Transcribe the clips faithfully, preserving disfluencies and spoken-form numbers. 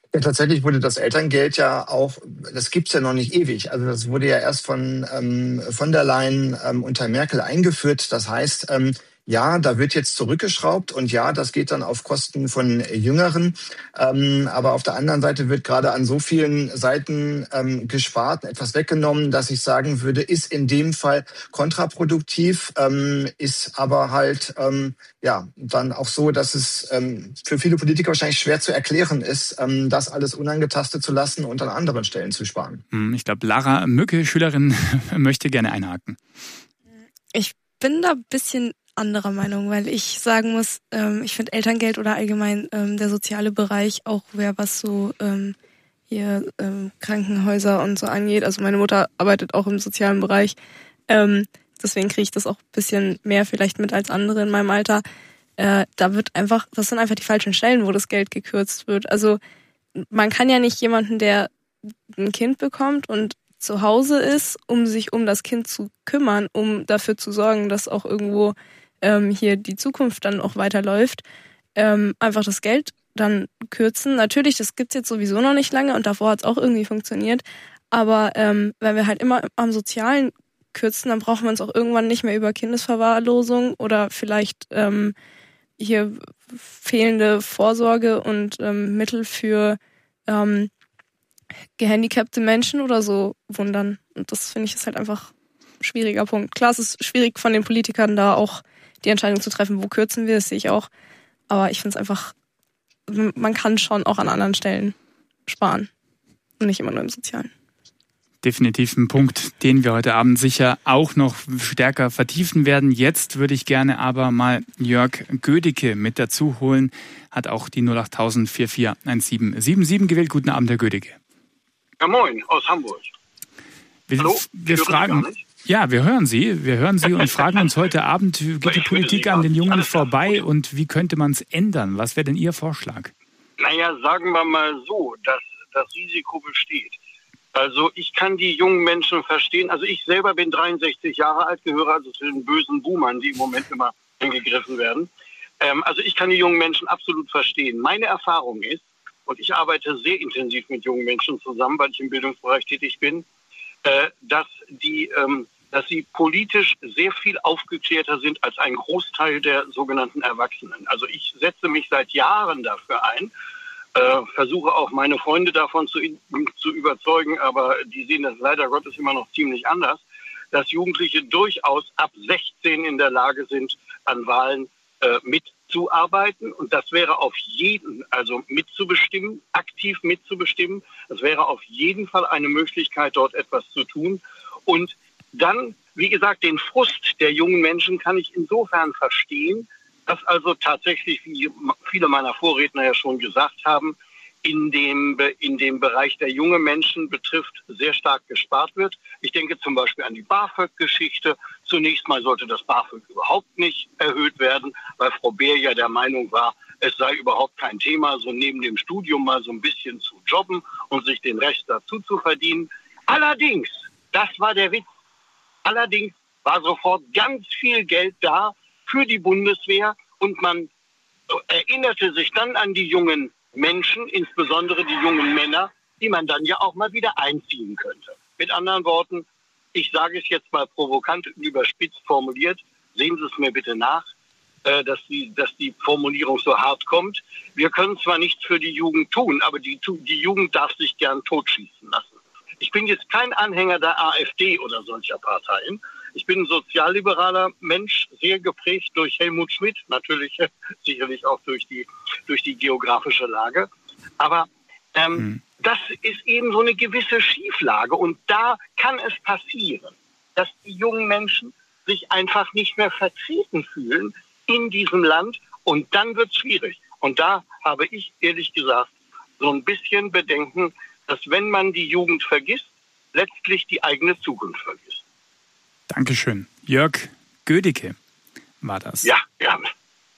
Ja, tatsächlich wurde das Elterngeld ja auch, das gibt's ja noch nicht ewig. Also das wurde ja erst von ähm, von der Leyen ähm, unter Merkel eingeführt. Das heißt, ähm, ja, da wird jetzt zurückgeschraubt und ja, das geht dann auf Kosten von Jüngeren. Ähm, aber auf der anderen Seite wird gerade an so vielen Seiten ähm, gespart, etwas weggenommen, dass ich sagen würde, ist in dem Fall kontraproduktiv, ähm, ist aber halt ähm, ja dann auch so, dass es ähm, für viele Politiker wahrscheinlich schwer zu erklären ist, ähm, das alles unangetastet zu lassen und an anderen Stellen zu sparen. Ich glaube, Lara Mücke, Schülerin, möchte gerne einhaken. Ich bin da ein bisschen anderer Meinung, weil ich sagen muss, ähm, ich finde Elterngeld oder allgemein ähm, der soziale Bereich auch wer was so ähm, hier ähm, Krankenhäuser und so angeht. Also meine Mutter arbeitet auch im sozialen Bereich, ähm, deswegen kriege ich das auch ein bisschen mehr vielleicht mit als andere in meinem Alter. Äh, da wird einfach, das sind einfach die falschen Stellen, wo das Geld gekürzt wird. Also man kann ja nicht jemanden, der ein Kind bekommt und zu Hause ist, um sich um das Kind zu kümmern, um dafür zu sorgen, dass auch irgendwo ähm, hier die Zukunft dann auch weiterläuft, ähm, einfach das Geld dann kürzen. Natürlich, das gibt's jetzt sowieso noch nicht lange und davor hat's auch irgendwie funktioniert, aber ähm, wenn wir halt immer am Sozialen kürzen, dann brauchen wir uns auch irgendwann nicht mehr über Kindesverwahrlosung oder vielleicht ähm, hier fehlende Vorsorge und ähm, Mittel für ähm, gehandicapte Menschen oder so wundern. Und das finde ich ist halt einfach ein schwieriger Punkt. Klar, es ist schwierig von den Politikern da auch die Entscheidung zu treffen, wo kürzen wir, das sehe ich auch. Aber ich finde es einfach, man kann schon auch an anderen Stellen sparen. Und nicht immer nur im Sozialen. Definitiv ein Punkt, den wir heute Abend sicher auch noch stärker vertiefen werden. Jetzt würde ich gerne aber mal Jörg Gödicke mit dazu holen. Hat auch die null acht tausend vier vier eins sieben sieben sieben gewählt. Guten Abend, Herr Gödicke. Ja, moin, aus Hamburg. Wir, Hallo? wir fragen, ja, wir hören Sie. Wir hören Sie und fragen uns heute Abend, geht die Politik an den Jungen vorbei und wie könnte man es ändern? Was wäre denn Ihr Vorschlag? Naja, sagen wir mal so, dass das Risiko besteht. Also ich kann die jungen Menschen verstehen. Also ich selber bin dreiundsechzig Jahre alt, gehöre also zu den bösen Boomern, die im Moment immer angegriffen werden. Ähm, also ich kann die jungen Menschen absolut verstehen. Meine Erfahrung ist, und ich arbeite sehr intensiv mit jungen Menschen zusammen, weil ich im Bildungsbereich tätig bin, äh, dass die, ähm, dass sie politisch sehr viel aufgeklärter sind als ein Großteil der sogenannten Erwachsenen. Also ich setze mich seit Jahren dafür ein, äh, versuche auch meine Freunde davon zu, zu überzeugen, aber die sehen das leider Gottes immer noch ziemlich anders, dass Jugendliche durchaus ab sechzehn in der Lage sind, an Wahlen äh, mitzuarbeiten. Und das wäre auf jeden, also mitzubestimmen, aktiv mitzubestimmen. Das wäre auf jeden Fall eine Möglichkeit, dort etwas zu tun. Und dann, wie gesagt, den Frust der jungen Menschen kann ich insofern verstehen, dass also tatsächlich, wie viele meiner Vorredner ja schon gesagt haben, in dem, in dem Bereich der jungen Menschen betrifft, sehr stark gespart wird. Ich denke zum Beispiel an die BAföG-Geschichte. Zunächst mal sollte das BAföG überhaupt nicht erhöht werden, weil Frau Beer ja der Meinung war, es sei überhaupt kein Thema, so neben dem Studium mal so ein bisschen zu jobben und sich den Rest dazu zu verdienen. Allerdings, das war der Witz, allerdings war sofort ganz viel Geld da für die Bundeswehr und man erinnerte sich dann an die jungen Menschen, insbesondere die jungen Männer, die man dann ja auch mal wieder einziehen könnte. Mit anderen Worten, ich sage es jetzt mal provokant und überspitzt formuliert, sehen Sie es mir bitte nach, äh, dass, die, dass die Formulierung so hart kommt. Wir können zwar nichts für die Jugend tun, aber die, die Jugend darf sich gern totschießen lassen. Ich bin jetzt kein Anhänger der AfD oder solcher Parteien. Ich bin ein sozialliberaler Mensch, sehr geprägt durch Helmut Schmidt, natürlich äh, sicherlich auch durch die, durch die geografische Lage. Aber ähm, mhm. das ist eben so eine gewisse Schieflage. Und da kann es passieren, dass die jungen Menschen sich einfach nicht mehr vertreten fühlen in diesem Land. Und dann wird es schwierig. Und da habe ich ehrlich gesagt so ein bisschen Bedenken, dass wenn man die Jugend vergisst, letztlich die eigene Zukunft vergisst. Dankeschön. Jörg Gödicke war das. Ja, gerne.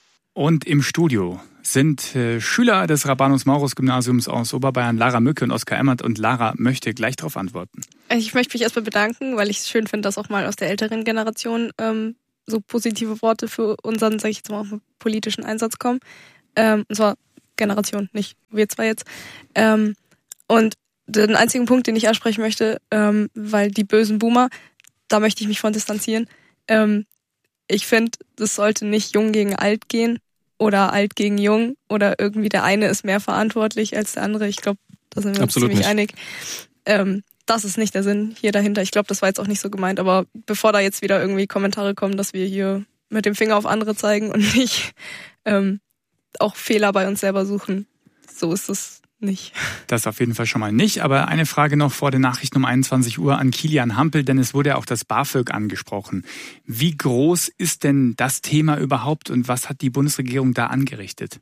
Und im Studio sind äh, Schüler des Rabanus-Maurus-Gymnasiums aus Oberbayern, Lara Mücke und Oskar Emmert. Und Lara möchte gleich darauf antworten. Ich möchte mich erstmal bedanken, weil ich es schön finde, dass auch mal aus der älteren Generation ähm, so positive Worte für unseren, sag ich jetzt mal, politischen Einsatz kommen. Ähm, und zwar Generation, nicht wir zwei jetzt. Ähm, und den einzigen Punkt, den ich ansprechen möchte, ähm, weil die bösen Boomer, da möchte ich mich von distanzieren. Ähm, ich finde, das sollte nicht jung gegen alt gehen oder alt gegen jung oder irgendwie der eine ist mehr verantwortlich als der andere. Ich glaube, da sind wir uns ziemlich nicht. einig. Ähm, das ist nicht der Sinn hier dahinter. Ich glaube, das war jetzt auch nicht so gemeint, aber bevor da jetzt wieder irgendwie Kommentare kommen, dass wir hier mit dem Finger auf andere zeigen und nicht ähm, auch Fehler bei uns selber suchen, so ist es nicht. Das auf jeden Fall schon mal nicht. Aber eine Frage noch vor den Nachrichten um einundzwanzig Uhr an Kilian Hampel, denn es wurde ja auch das BAföG angesprochen. Wie groß ist denn das Thema überhaupt und was hat die Bundesregierung da angerichtet?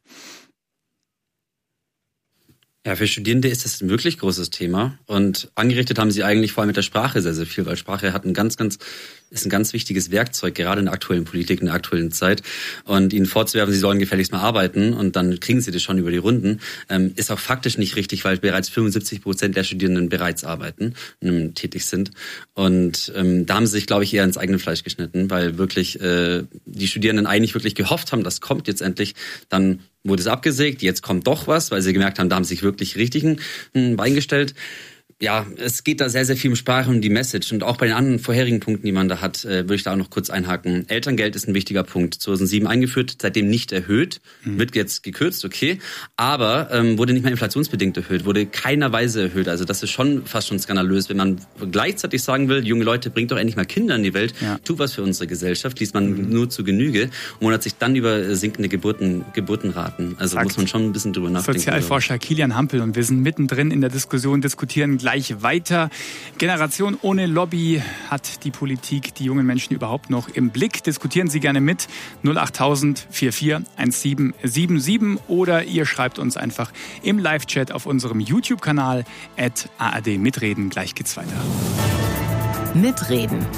Ja, für Studierende ist das ein wirklich großes Thema und angerichtet haben sie eigentlich vor allem mit der Sprache sehr, sehr viel, weil Sprache hat ein ganz, ganz, ist ein ganz wichtiges Werkzeug, gerade in der aktuellen Politik, in der aktuellen Zeit. Und ihnen vorzuwerfen, sie sollen gefälligst mal arbeiten und dann kriegen sie das schon über die Runden, ähm, ist auch faktisch nicht richtig, weil bereits fünfundsiebzig Prozent der Studierenden bereits arbeiten, ähm, tätig sind. Und ähm, da haben sie sich, glaube ich, eher ins eigene Fleisch geschnitten, weil wirklich äh, die Studierenden eigentlich wirklich gehofft haben, das kommt jetzt endlich, dann wurde es abgesägt, jetzt kommt doch was, weil sie gemerkt haben, da haben sie sich wirklich richtig ein Bein gestellt. Ja, es geht da sehr, sehr viel um Sprache und die Message. Und auch bei den anderen vorherigen Punkten, die man da hat, äh, würde ich da auch noch kurz einhaken. Elterngeld ist ein wichtiger Punkt. zweitausendsieben eingeführt, seitdem nicht erhöht. Mhm. Wird jetzt gekürzt, okay. Aber ähm, wurde nicht mehr inflationsbedingt erhöht, wurde keiner Weise erhöht. Also das ist schon fast schon skandalös. Wenn man gleichzeitig sagen will, junge Leute, bringt doch endlich mal Kinder in die Welt, ja. Tut was für unsere Gesellschaft, liest man mhm. nur zu Genüge und wundert sich dann über sinkende Geburten, Geburtenraten. Also Sagt muss man schon ein bisschen drüber nachdenken. Sozialforscher Kilian Hampel und wir sind mittendrin in der Diskussion, diskutieren gleich weiter. Generation ohne Lobby, hat die Politik die jungen Menschen überhaupt noch im Blick? Diskutieren Sie gerne mit null acht tausend vierundvierzig siebzehn siebenundsiebzig oder ihr schreibt uns einfach im Live-Chat auf unserem YouTube-Kanal at A R D Mitreden. Gleich geht's weiter. Mitreden.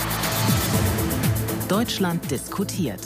Deutschland diskutiert.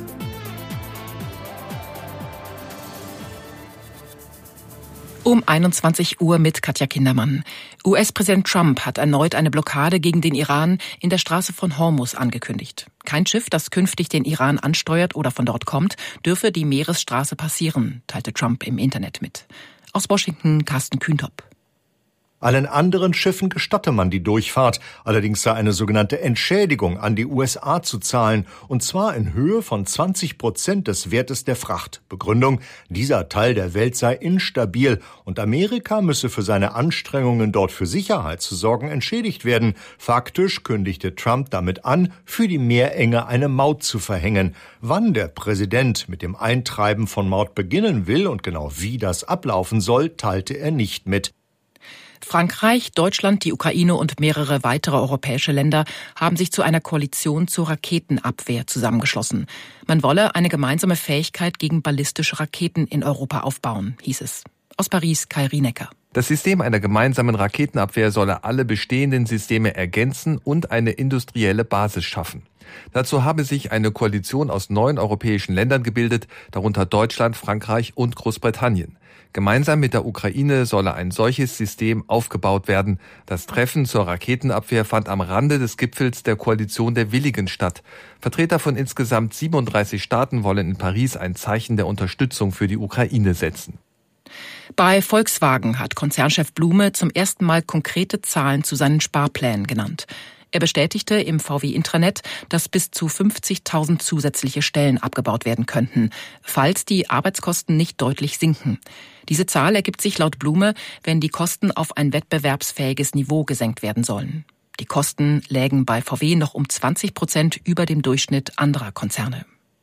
Um einundzwanzig Uhr mit Katja Kindermann. U S-Präsident Trump hat erneut eine Blockade gegen den Iran in der Straße von Hormuz angekündigt. Kein Schiff, das künftig den Iran ansteuert oder von dort kommt, dürfe die Meeresstraße passieren, teilte Trump im Internet mit. Aus Washington Carsten Kühntop. Allen anderen Schiffen gestatte man die Durchfahrt. Allerdings sei eine sogenannte Entschädigung an die U S A zu zahlen, und zwar in Höhe von zwanzig Prozent des Wertes der Fracht. Begründung: dieser Teil der Welt sei instabil und Amerika müsse für seine Anstrengungen, dort für Sicherheit zu sorgen, entschädigt werden. Faktisch kündigte Trump damit an, für die Meerenge eine Maut zu verhängen. Wann der Präsident mit dem Eintreiben von Maut beginnen will und genau wie das ablaufen soll, teilte er nicht mit. Frankreich, Deutschland, die Ukraine und mehrere weitere europäische Länder haben sich zu einer Koalition zur Raketenabwehr zusammengeschlossen. Man wolle eine gemeinsame Fähigkeit gegen ballistische Raketen in Europa aufbauen, hieß es. Aus Paris, Kai Rienecker. Das System einer gemeinsamen Raketenabwehr solle alle bestehenden Systeme ergänzen und eine industrielle Basis schaffen. Dazu habe sich eine Koalition aus neun europäischen Ländern gebildet, darunter Deutschland, Frankreich und Großbritannien. Gemeinsam mit der Ukraine solle ein solches System aufgebaut werden. Das Treffen zur Raketenabwehr fand am Rande des Gipfels der Koalition der Willigen statt. Vertreter von insgesamt siebenunddreißig Staaten wollen in Paris ein Zeichen der Unterstützung für die Ukraine setzen. Bei Volkswagen hat Konzernchef Blume zum ersten Mal konkrete Zahlen zu seinen Sparplänen genannt. Er bestätigte im V W-Intranet, dass bis zu fünfzigtausend zusätzliche Stellen abgebaut werden könnten, falls die Arbeitskosten nicht deutlich sinken. Diese Zahl ergibt sich laut Blume, wenn die Kosten auf ein wettbewerbsfähiges Niveau gesenkt werden sollen. Die Kosten lägen bei V W noch um zwanzig Prozent über dem Durchschnitt anderer Konzerne.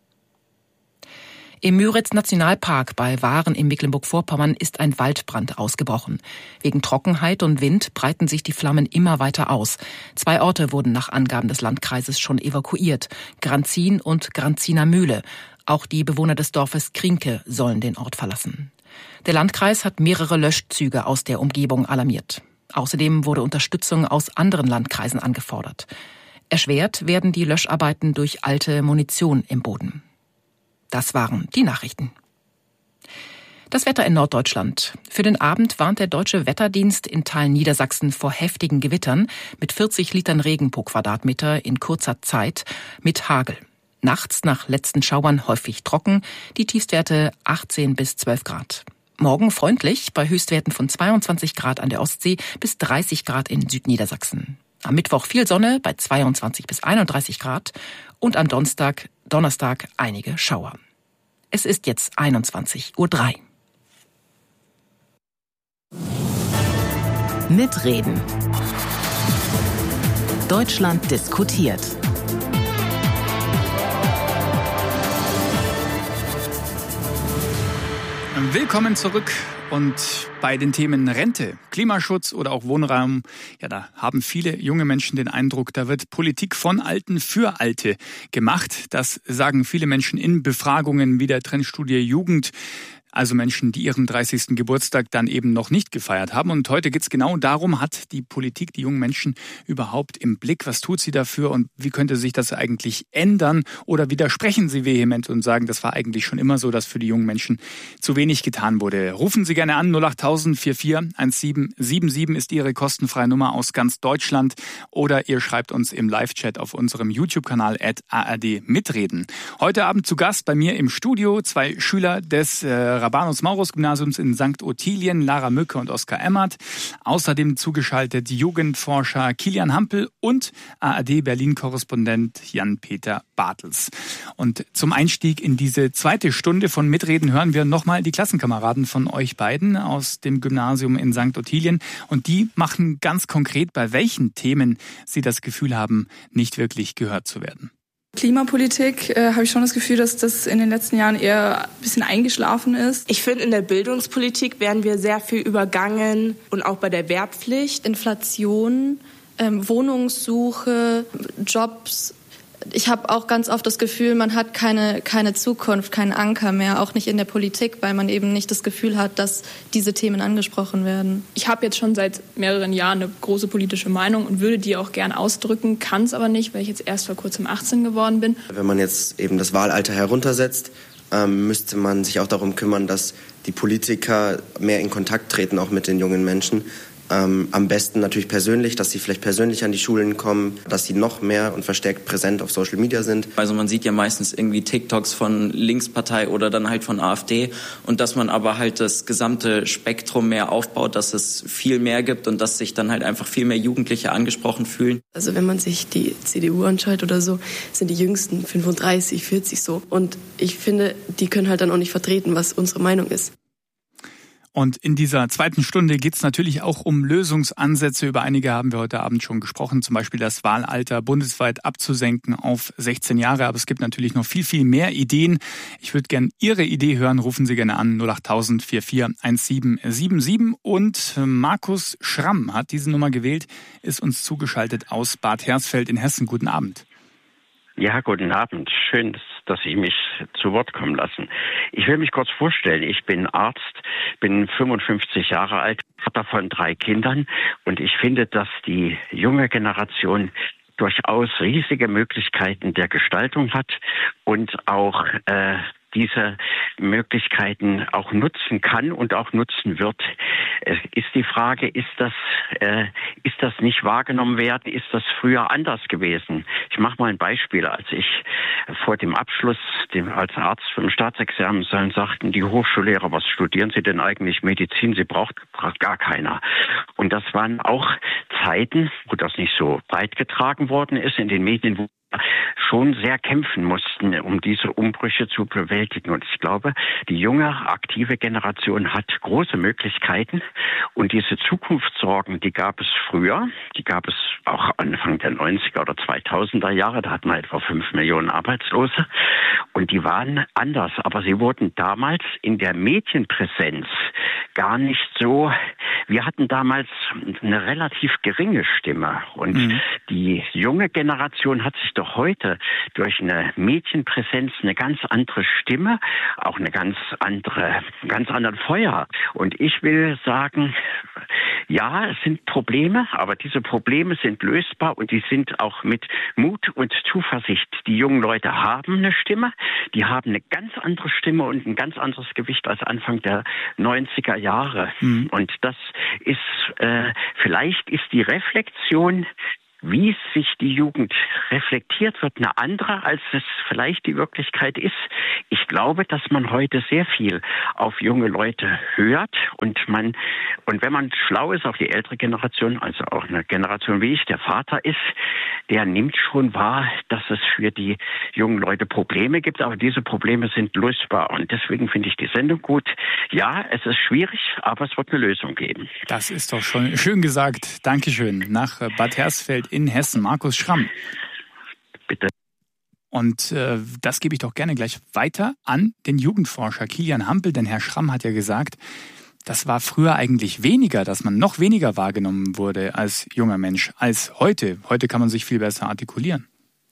Im Müritz-Nationalpark bei Waren in Mecklenburg-Vorpommern ist ein Waldbrand ausgebrochen. Wegen Trockenheit und Wind breiten sich die Flammen immer weiter aus. Zwei Orte wurden nach Angaben des Landkreises schon evakuiert: Granzin und Granziner Mühle. Auch die Bewohner des Dorfes Krinke sollen den Ort verlassen. Der Landkreis hat mehrere Löschzüge aus der Umgebung alarmiert. Außerdem wurde Unterstützung aus anderen Landkreisen angefordert. Erschwert werden die Löscharbeiten durch alte Munition im Boden. Das waren die Nachrichten. Das Wetter in Norddeutschland. Für den Abend warnt der Deutsche Wetterdienst in Teilen Niedersachsen vor heftigen Gewittern mit vierzig Litern Regen pro Quadratmeter in kurzer Zeit mit Hagel. Nachts nach letzten Schauern häufig trocken, die Tiefstwerte achtzehn bis zwölf Grad. Morgen freundlich bei Höchstwerten von zweiundzwanzig Grad an der Ostsee bis dreißig Grad in Südniedersachsen. Am Mittwoch viel Sonne bei zweiundzwanzig bis einunddreißig Grad und am Donnerstag, Donnerstag einige Schauer. Es ist jetzt einundzwanzig Uhr drei. Mitreden. Deutschland diskutiert. Willkommen zurück. Und bei den Themen Rente, Klimaschutz oder auch Wohnraum, ja, da haben viele junge Menschen den Eindruck, da wird Politik von Alten für Alte gemacht. Das sagen viele Menschen in Befragungen wie der Trendstudie Jugend. Also Menschen, die ihren dreißigsten Geburtstag dann eben noch nicht gefeiert haben. Und heute geht es genau darum, hat die Politik die jungen Menschen überhaupt im Blick? Was tut sie dafür und wie könnte sich das eigentlich ändern? Oder widersprechen sie vehement und sagen, das war eigentlich schon immer so, dass für die jungen Menschen zu wenig getan wurde? Rufen Sie gerne an, null acht null null vier vier eins sieben sieben sieben ist Ihre kostenfreie Nummer aus ganz Deutschland. Oder ihr schreibt uns im Live-Chat auf unserem YouTube-Kanal at A R D mitreden. Heute Abend zu Gast bei mir im Studio zwei Schüler des äh, Rabanus-Maurus-Gymnasiums in Sankt Ottilien, Lara Mücke und Oskar Emmert. Außerdem zugeschaltet Jugendforscher Kilian Hampel und A R D-Berlin-Korrespondent Jan-Peter Bartels. Und zum Einstieg in diese zweite Stunde von Mitreden hören wir nochmal die Klassenkameraden von euch beiden aus dem Gymnasium in Sankt Ottilien. Und die machen ganz konkret, bei welchen Themen sie das Gefühl haben, nicht wirklich gehört zu werden. Klimapolitik äh, habe ich schon das Gefühl, dass das in den letzten Jahren eher ein bisschen eingeschlafen ist. Ich finde, in der Bildungspolitik werden wir sehr viel übergangen und auch bei der Wehrpflicht. Inflation, ähm, Wohnungssuche, Jobs. Ich habe auch ganz oft das Gefühl, man hat keine, keine Zukunft, keinen Anker mehr, auch nicht in der Politik, weil man eben nicht das Gefühl hat, dass diese Themen angesprochen werden. Ich habe jetzt schon seit mehreren Jahren eine große politische Meinung und würde die auch gern ausdrücken, kann es aber nicht, weil ich jetzt erst vor kurzem achtzehn geworden bin. Wenn man jetzt eben das Wahlalter heruntersetzt, ähm, müsste man sich auch darum kümmern, dass die Politiker mehr in Kontakt treten, auch mit den jungen Menschen. Ähm, am besten natürlich persönlich, dass sie vielleicht persönlich an die Schulen kommen, dass sie noch mehr und verstärkt präsent auf Social Media sind. Also man sieht ja meistens irgendwie TikToks von Linkspartei oder dann halt von AfD und dass man aber halt das gesamte Spektrum mehr aufbaut, dass es viel mehr gibt und dass sich dann halt einfach viel mehr Jugendliche angesprochen fühlen. Also wenn man sich die C D U anschaut oder so, sind die Jüngsten fünfunddreißig, vierzig so. Und ich finde, die können halt dann auch nicht vertreten, was unsere Meinung ist. Und in dieser zweiten Stunde geht es natürlich auch um Lösungsansätze. Über einige haben wir heute Abend schon gesprochen, zum Beispiel das Wahlalter bundesweit abzusenken auf sechzehn Jahre. Aber es gibt natürlich noch viel, viel mehr Ideen. Ich würde gerne Ihre Idee hören. Rufen Sie gerne an null acht null null vier vier eins sieben sieben sieben. Und Markus Schramm hat diese Nummer gewählt, ist uns zugeschaltet aus Bad Hersfeld in Hessen. Guten Abend. Ja, guten Abend. Schön, dass Sie mich zu Wort kommen lassen. Ich will mich kurz vorstellen. Ich bin Arzt, bin fünfundfünfzig Jahre alt, Vater von drei Kindern und ich finde, dass die junge Generation durchaus riesige Möglichkeiten der Gestaltung hat und auch äh, diese Möglichkeiten auch nutzen kann und auch nutzen wird. Es ist die Frage, ist das, äh, ist das nicht wahrgenommen werden? Ist das früher anders gewesen? Ich mache mal ein Beispiel. Als ich vor dem Abschluss dem, als Arzt vom Staatsexamen sein sagten die Hochschullehrer, was studieren Sie denn eigentlich? Medizin, Sie braucht gar keiner. Und das waren auch Zeiten, wo das nicht so breit getragen worden ist in den Medien, wo schon sehr kämpfen mussten, um diese Umbrüche zu bewältigen. Und ich glaube, die junge, aktive Generation hat große Möglichkeiten. Und diese Zukunftssorgen, die gab es früher. Die gab es auch Anfang der neunziger oder zweitausender Jahre. Da hatten wir etwa fünf Millionen Arbeitslose. Und die waren anders. Aber sie wurden damals in der Medienpräsenz gar nicht so. Wir hatten damals eine relativ geringe Stimme. Und mhm. die junge Generation hat sich doch heute durch eine Medienpräsenz eine ganz andere Stimme, auch eine ganz andere, ganz anderen Feuer. Und ich will sagen, ja, es sind Probleme, aber diese Probleme sind lösbar und die sind auch mit Mut und Zuversicht. Die jungen Leute haben eine Stimme, die haben eine ganz andere Stimme und ein ganz anderes Gewicht als Anfang der neunziger Jahre. Mhm. Und das ist, äh, vielleicht ist die Reflexion wie sich die Jugend reflektiert, wird eine andere, als es vielleicht die Wirklichkeit ist. Ich glaube, dass man heute sehr viel auf junge Leute hört und man, und wenn man schlau ist auf die ältere Generation, also auch eine Generation wie ich, der Vater ist, der nimmt schon wahr, dass es für die jungen Leute Probleme gibt, aber diese Probleme sind lösbar und deswegen finde ich die Sendung gut. Ja, es ist schwierig, aber es wird eine Lösung geben. Das ist doch schon schön gesagt. Dankeschön. Nach Bad Hersfeld in Hessen, Markus Schramm. Bitte. Und äh, das gebe ich doch gerne gleich weiter an den Jugendforscher Kilian Hampel, denn Herr Schramm hat ja gesagt, das war früher eigentlich weniger, dass man noch weniger wahrgenommen wurde als junger Mensch als heute. Heute kann man sich viel besser artikulieren.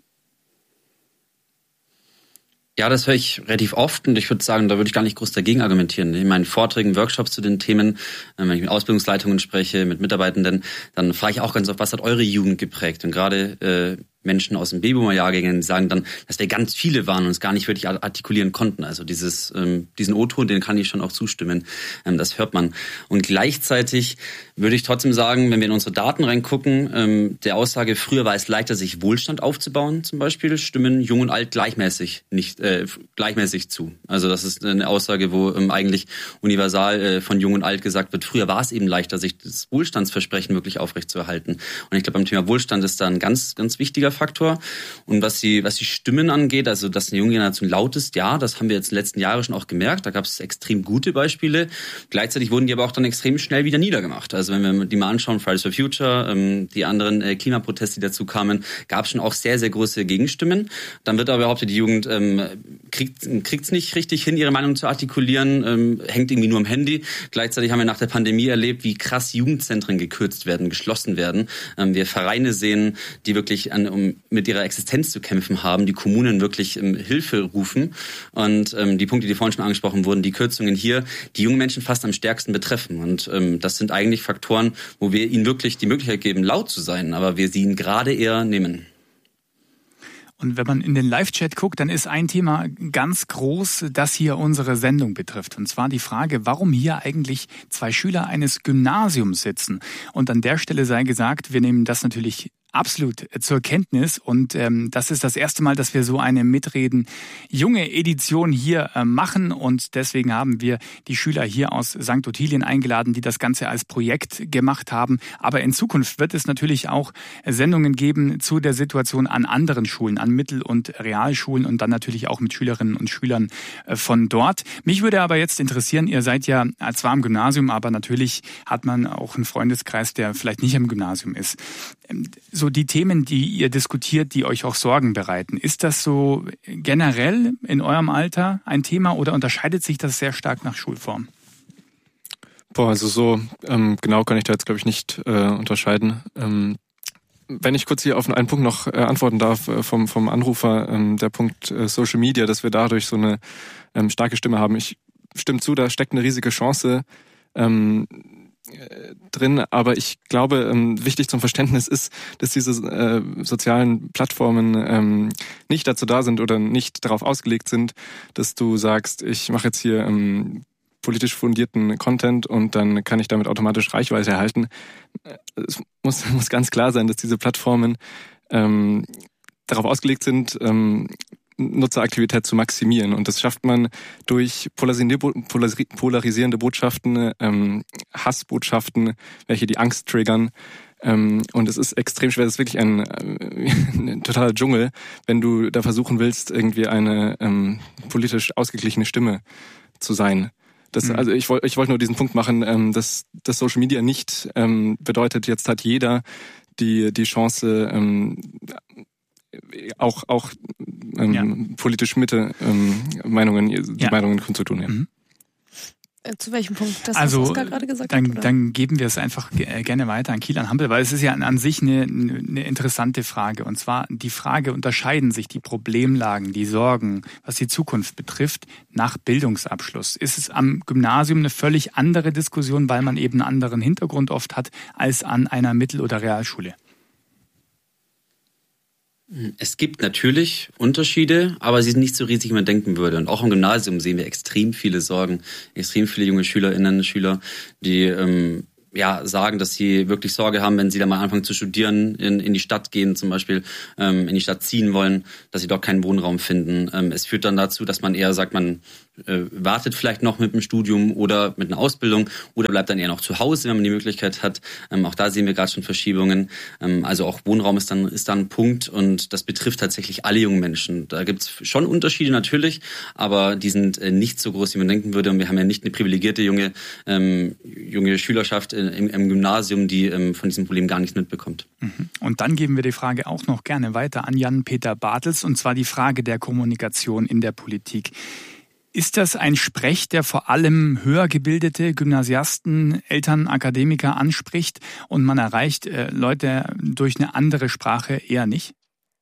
Ja, das höre ich relativ oft und ich würde sagen, da würde ich gar nicht groß dagegen argumentieren. In meinen Vorträgen, Workshops zu den Themen, wenn ich mit Ausbildungsleitungen spreche, mit Mitarbeitenden, dann frage ich auch ganz oft, was hat eure Jugend geprägt? Und gerade äh, Menschen aus den Babyboomer-Jahrgängen sagen dann, dass wir ganz viele waren und uns gar nicht wirklich artikulieren konnten. Also dieses, ähm, diesen O-Ton, den kann ich schon auch zustimmen. Ähm, das hört man. Und gleichzeitig würde ich trotzdem sagen, wenn wir in unsere Daten reingucken, ähm, der Aussage, früher war es leichter, sich Wohlstand aufzubauen zum Beispiel, stimmen Jung und Alt gleichmäßig nicht äh, gleichmäßig zu. Also das ist eine Aussage, wo ähm, eigentlich universal äh, von Jung und Alt gesagt wird, früher war es eben leichter, sich das Wohlstandsversprechen wirklich aufrechtzuerhalten. Und ich glaube, beim Thema Wohlstand ist da ein ganz, ganz wichtiger Faktor. Und was die, was die Stimmen angeht, also dass eine junge Generation laut ist, ja, das haben wir jetzt in den letzten Jahren schon auch gemerkt. Da gab es extrem gute Beispiele. Gleichzeitig wurden die aber auch dann extrem schnell wieder niedergemacht. Also wenn wir die mal anschauen, Fridays for Future, ähm, die anderen äh, Klimaproteste, die dazu kamen, gab es schon auch sehr, sehr große Gegenstimmen. Dann wird aber behauptet, die Jugend ähm, kriegt es nicht richtig hin, ihre Meinung zu artikulieren, ähm, hängt irgendwie nur am Handy. Gleichzeitig haben wir nach der Pandemie erlebt, wie krass Jugendzentren gekürzt werden, geschlossen werden. Ähm, wir Vereine sehen, die wirklich an, um mit ihrer Existenz zu kämpfen haben, die Kommunen wirklich ähm, Hilfe rufen. Und ähm, die Punkte, die vorhin schon angesprochen wurden, die Kürzungen hier, die jungen Menschen fast am stärksten betreffen. Und ähm, das sind eigentlich Faktoren, wo wir ihnen wirklich die Möglichkeit geben, laut zu sein, aber wir sie ihnen gerade eher nehmen. Und wenn man in den Live-Chat guckt, dann ist ein Thema ganz groß, das hier unsere Sendung betrifft. Und zwar die Frage, warum hier eigentlich zwei Schüler eines Gymnasiums sitzen. Und an der Stelle sei gesagt, wir nehmen das natürlich absolut zur Kenntnis und ähm, das ist das erste Mal, dass wir so eine Mitreden junge Edition hier äh, machen und deswegen haben wir die Schüler hier aus Sankt Ottilien eingeladen, die das Ganze als Projekt gemacht haben. Aber in Zukunft wird es natürlich auch Sendungen geben zu der Situation an anderen Schulen, an Mittel- und Realschulen und dann natürlich auch mit Schülerinnen und Schülern äh, von dort. Mich würde aber jetzt interessieren, ihr seid ja zwar am Gymnasium, aber natürlich hat man auch einen Freundeskreis, der vielleicht nicht am Gymnasium ist. Ähm, So die Themen, die ihr diskutiert, die euch auch Sorgen bereiten, ist das so generell in eurem Alter ein Thema oder unterscheidet sich das sehr stark nach Schulform? Boah, also so ähm, genau kann ich da jetzt, glaube ich, nicht äh, unterscheiden. Ähm, wenn ich kurz hier auf einen Punkt noch äh, antworten darf äh, vom, vom Anrufer, ähm, der Punkt äh, Social Media, dass wir dadurch so eine ähm, starke Stimme haben. Ich stimme zu, da steckt eine riesige Chance ähm, drin, aber ich glaube, ähm, wichtig zum Verständnis ist, dass diese äh, sozialen Plattformen ähm, nicht dazu da sind oder nicht darauf ausgelegt sind, dass du sagst, ich mache jetzt hier ähm, politisch fundierten Content und dann kann ich damit automatisch Reichweite erhalten. Es muss, muss ganz klar sein, dass diese Plattformen ähm, darauf ausgelegt sind, ähm, Nutzeraktivität zu maximieren. Und das schafft man durch polarisierende Botschaften, ähm, Hassbotschaften, welche die Angst triggern. Ähm, und es ist extrem schwer, es ist wirklich ein, äh, ein totaler Dschungel, wenn du da versuchen willst, irgendwie eine ähm, politisch ausgeglichene Stimme zu sein. Das, mhm. Also ich wollte ich wollte nur diesen Punkt machen, ähm, dass, dass Social Media nicht ähm, bedeutet, jetzt hat jeder die, die Chance, ähm, auch auch ähm, ja. politisch Mitte ähm, Meinungen die ja. Meinungen kundzutun. Ja. Mhm. Zu welchem Punkt? Das, also, was Oskar gerade gesagt dann, hat? Oder? Dann geben wir es einfach gerne weiter an Kilian Hampel, weil es ist ja an sich eine, eine interessante Frage. Und zwar die Frage, unterscheiden sich die Problemlagen, die Sorgen, was die Zukunft betrifft, nach Bildungsabschluss? Ist es am Gymnasium eine völlig andere Diskussion, weil man eben einen anderen Hintergrund oft hat, als an einer Mittel- oder Realschule? Es gibt natürlich Unterschiede, aber sie sind nicht so riesig, wie man denken würde. Und auch im Gymnasium sehen wir extrem viele Sorgen, extrem viele junge Schülerinnen, Schüler, die ähm, ja, sagen, dass sie wirklich Sorge haben, wenn sie dann mal anfangen zu studieren, in, in die Stadt gehen zum Beispiel, ähm, in die Stadt ziehen wollen, dass sie dort keinen Wohnraum finden. Ähm, es führt dann dazu, dass man eher sagt, man äh, wartet vielleicht noch mit dem Studium oder mit einer Ausbildung oder bleibt dann eher noch zu Hause, wenn man die Möglichkeit hat. Ähm, auch da sehen wir gerade schon Verschiebungen. Ähm, also auch Wohnraum ist dann, ist dann ein Punkt und das betrifft tatsächlich alle jungen Menschen. Da gibt es schon Unterschiede natürlich, aber die sind äh, nicht so groß, wie man denken würde. Und wir haben ja nicht eine privilegierte junge, ähm, junge Schülerschaft Im, im Gymnasium, die ähm, von diesem Problem gar nichts mitbekommt. Und dann geben wir die Frage auch noch gerne weiter an Jan-Peter Bartels, und zwar die Frage der Kommunikation in der Politik. Ist das ein Sprech, der vor allem höher gebildete Gymnasiasten, Eltern, Akademiker anspricht und man erreicht äh, Leute durch eine andere Sprache eher nicht?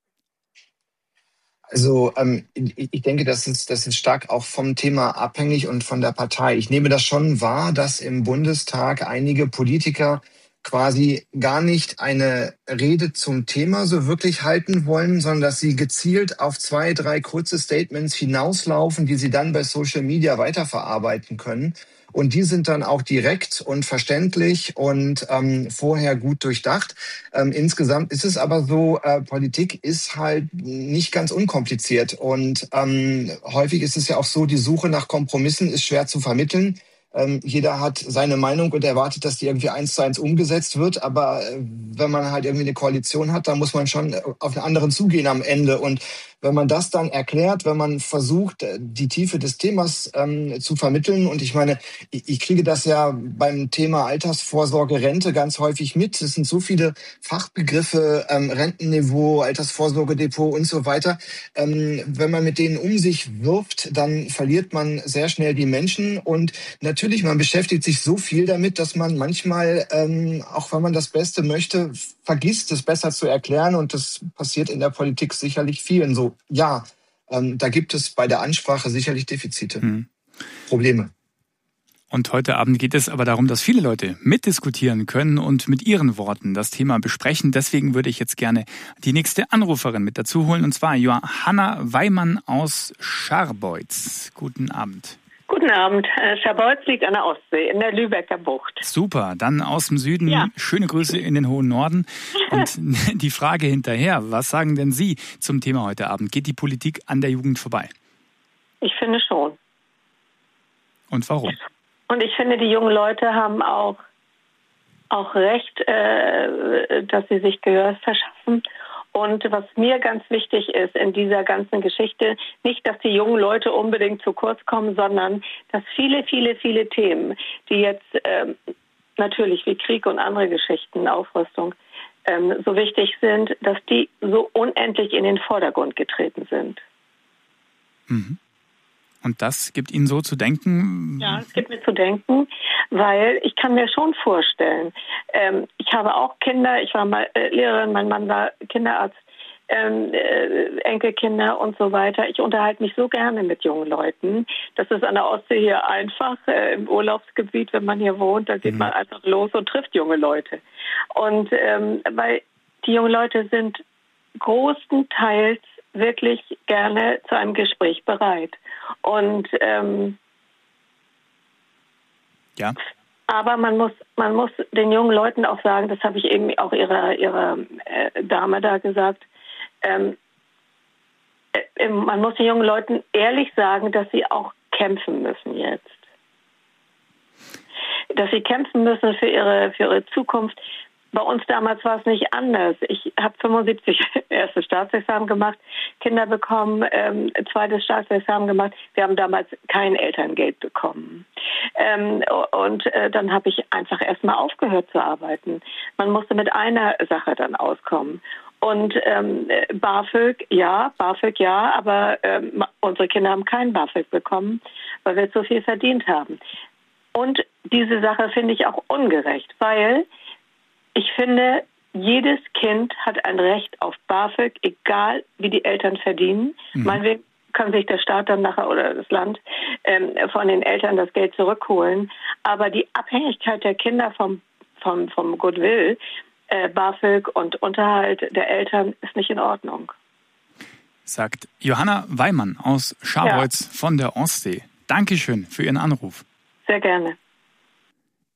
Also ähm, ich denke, das ist, das ist stark auch vom Thema abhängig und von der Partei. Ich nehme das schon wahr, dass im Bundestag einige Politiker quasi gar nicht eine Rede zum Thema so wirklich halten wollen, sondern dass sie gezielt auf zwei, drei kurze Statements hinauslaufen, die sie dann bei Social Media weiterverarbeiten können. Und die sind dann auch direkt und verständlich und ähm, vorher gut durchdacht. Ähm, insgesamt ist es aber so, äh, Politik ist halt nicht ganz unkompliziert. Und ähm, häufig ist es ja auch so, die Suche nach Kompromissen ist schwer zu vermitteln. Ähm, jeder hat seine Meinung und erwartet, dass die irgendwie eins zu eins umgesetzt wird. Aber äh, wenn man halt irgendwie eine Koalition hat, dann muss man schon auf einen anderen zugehen am Ende. Und wenn man das dann erklärt, wenn man versucht, die Tiefe des Themas ähm, zu vermitteln, und ich meine, ich, ich kriege das ja beim Thema Altersvorsorge, Rente ganz häufig mit. Es sind so viele Fachbegriffe, ähm, Rentenniveau, Altersvorsorgedepot und so weiter. Ähm, wenn man mit denen um sich wirft, dann verliert man sehr schnell die Menschen. Und natürlich, man beschäftigt sich so viel damit, dass man manchmal, ähm, auch wenn man das Beste möchte, vergisst, es besser zu erklären. Und das passiert in der Politik sicherlich vielen so. Ja, ähm, da gibt es bei der Ansprache sicherlich Defizite, hm. Probleme. Und heute Abend geht es aber darum, dass viele Leute mitdiskutieren können und mit ihren Worten das Thema besprechen. Deswegen würde ich jetzt gerne die nächste Anruferin mit dazu holen, und zwar Johanna Weimann aus Scharbeutz. Guten Abend. Guten Abend. Scharbeutz liegt an der Ostsee, in der Lübecker Bucht. Super, dann aus dem Süden, ja. Schöne Grüße in den hohen Norden. Und die Frage hinterher, was sagen denn Sie zum Thema heute Abend? Geht die Politik an der Jugend vorbei? Ich finde schon. Und warum? Und ich finde, die jungen Leute haben auch, auch recht, äh, dass sie sich Gehör verschaffen. Und was mir ganz wichtig ist in dieser ganzen Geschichte, nicht, dass die jungen Leute unbedingt zu kurz kommen, sondern dass viele, viele, viele Themen, die jetzt ähm, natürlich wie Krieg und andere Geschichten, Aufrüstung, ähm, so wichtig sind, dass die so unendlich in den Vordergrund getreten sind. Mhm. Und das gibt Ihnen so zu denken? Ja, es gibt mir zu denken, weil ich kann mir schon vorstellen, ähm, ich habe auch Kinder, ich war mal äh, Lehrerin, mein Mann war Kinderarzt, ähm, äh, Enkelkinder und so weiter. Ich unterhalte mich so gerne mit jungen Leuten. Das ist an der Ostsee hier einfach, äh, im Urlaubsgebiet, wenn man hier wohnt, da geht mhm. man einfach los und trifft junge Leute. Und ähm, weil die jungen Leute sind großenteils wirklich gerne zu einem Gespräch bereit. Und ähm, ja. Aber man muss man muss den jungen Leuten auch sagen, das habe ich eben auch ihrer ihrer äh, Dame da gesagt, ähm, äh, man muss den jungen Leuten ehrlich sagen, dass sie auch kämpfen müssen jetzt. Dass sie kämpfen müssen für ihre für ihre Zukunft. Bei uns damals war es nicht anders. Ich habe fünfundsiebzig erstes Staatsexamen gemacht, Kinder bekommen, ähm, zweites Staatsexamen gemacht. Wir haben damals kein Elterngeld bekommen. Ähm, und äh, dann habe ich einfach erstmal aufgehört zu arbeiten. Man musste mit einer Sache dann auskommen. Und ähm, BAföG, ja, BAföG, ja, aber ähm, unsere Kinder haben kein BAföG bekommen, weil wir zu viel verdient haben. Und diese Sache finde ich auch ungerecht, weil ich finde, jedes Kind hat ein Recht auf BAföG, egal wie die Eltern verdienen. Mhm. Meinetwegen kann sich der Staat dann nachher oder das Land ähm, von den Eltern das Geld zurückholen. Aber die Abhängigkeit der Kinder vom, vom, vom Goodwill, äh, BAföG und Unterhalt der Eltern ist nicht in Ordnung. Sagt Johanna Weimann aus Scharbeutz ja. von der Ostsee. Dankeschön für Ihren Anruf. Sehr gerne.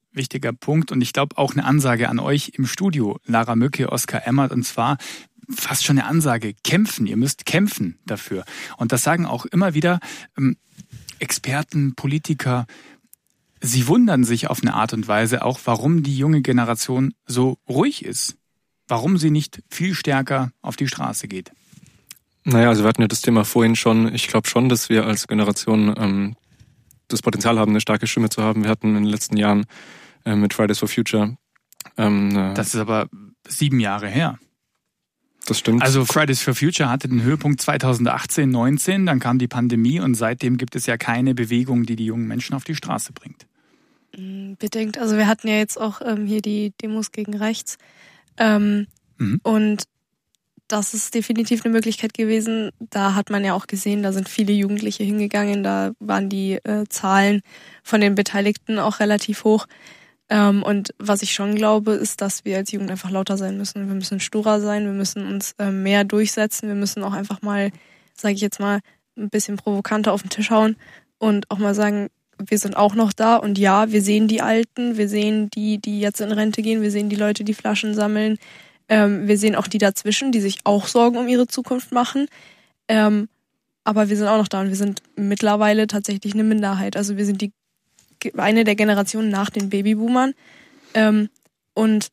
wichtiger Punkt und ich glaube auch eine Ansage an euch im Studio, Lara Mücke, Oskar Emmert, und zwar fast schon eine Ansage, kämpfen, ihr müsst kämpfen dafür. Und das sagen auch immer wieder ähm, Experten, Politiker. Sie wundern sich auf eine Art und Weise auch, warum die junge Generation so ruhig ist. Warum sie nicht viel stärker auf die Straße geht. Naja, also wir hatten ja das Thema vorhin schon. Ich glaube schon, dass wir als Generation ähm, das Potenzial haben, eine starke Stimme zu haben. Wir hatten in den letzten Jahren äh, mit Fridays for Future ähm, eine Das ist aber sieben Jahre her. Das stimmt. Also Fridays for Future hatte den Höhepunkt zweitausendachtzehn, neunzehn, dann kam die Pandemie und seitdem gibt es ja keine Bewegung, die die jungen Menschen auf die Straße bringt. Bedingt. Also wir hatten ja jetzt auch ähm, hier die Demos gegen rechts ähm, mhm. und das ist definitiv eine Möglichkeit gewesen. Da hat man ja auch gesehen, da sind viele Jugendliche hingegangen, da waren die äh, Zahlen von den Beteiligten auch relativ hoch. Ähm, und was ich schon glaube, ist, dass wir als Jugend einfach lauter sein müssen. Wir müssen sturer sein, wir müssen uns äh, mehr durchsetzen, wir müssen auch einfach mal, sage ich jetzt mal, ein bisschen provokanter auf den Tisch hauen und auch mal sagen, wir sind auch noch da und ja, wir sehen die Alten, wir sehen die, die jetzt in Rente gehen, wir sehen die Leute, die Flaschen sammeln, ähm, wir sehen auch die dazwischen, die sich auch Sorgen um ihre Zukunft machen, ähm, aber wir sind auch noch da und wir sind mittlerweile tatsächlich eine Minderheit. Also wir sind die eine der Generationen nach den Babyboomern. Ähm, und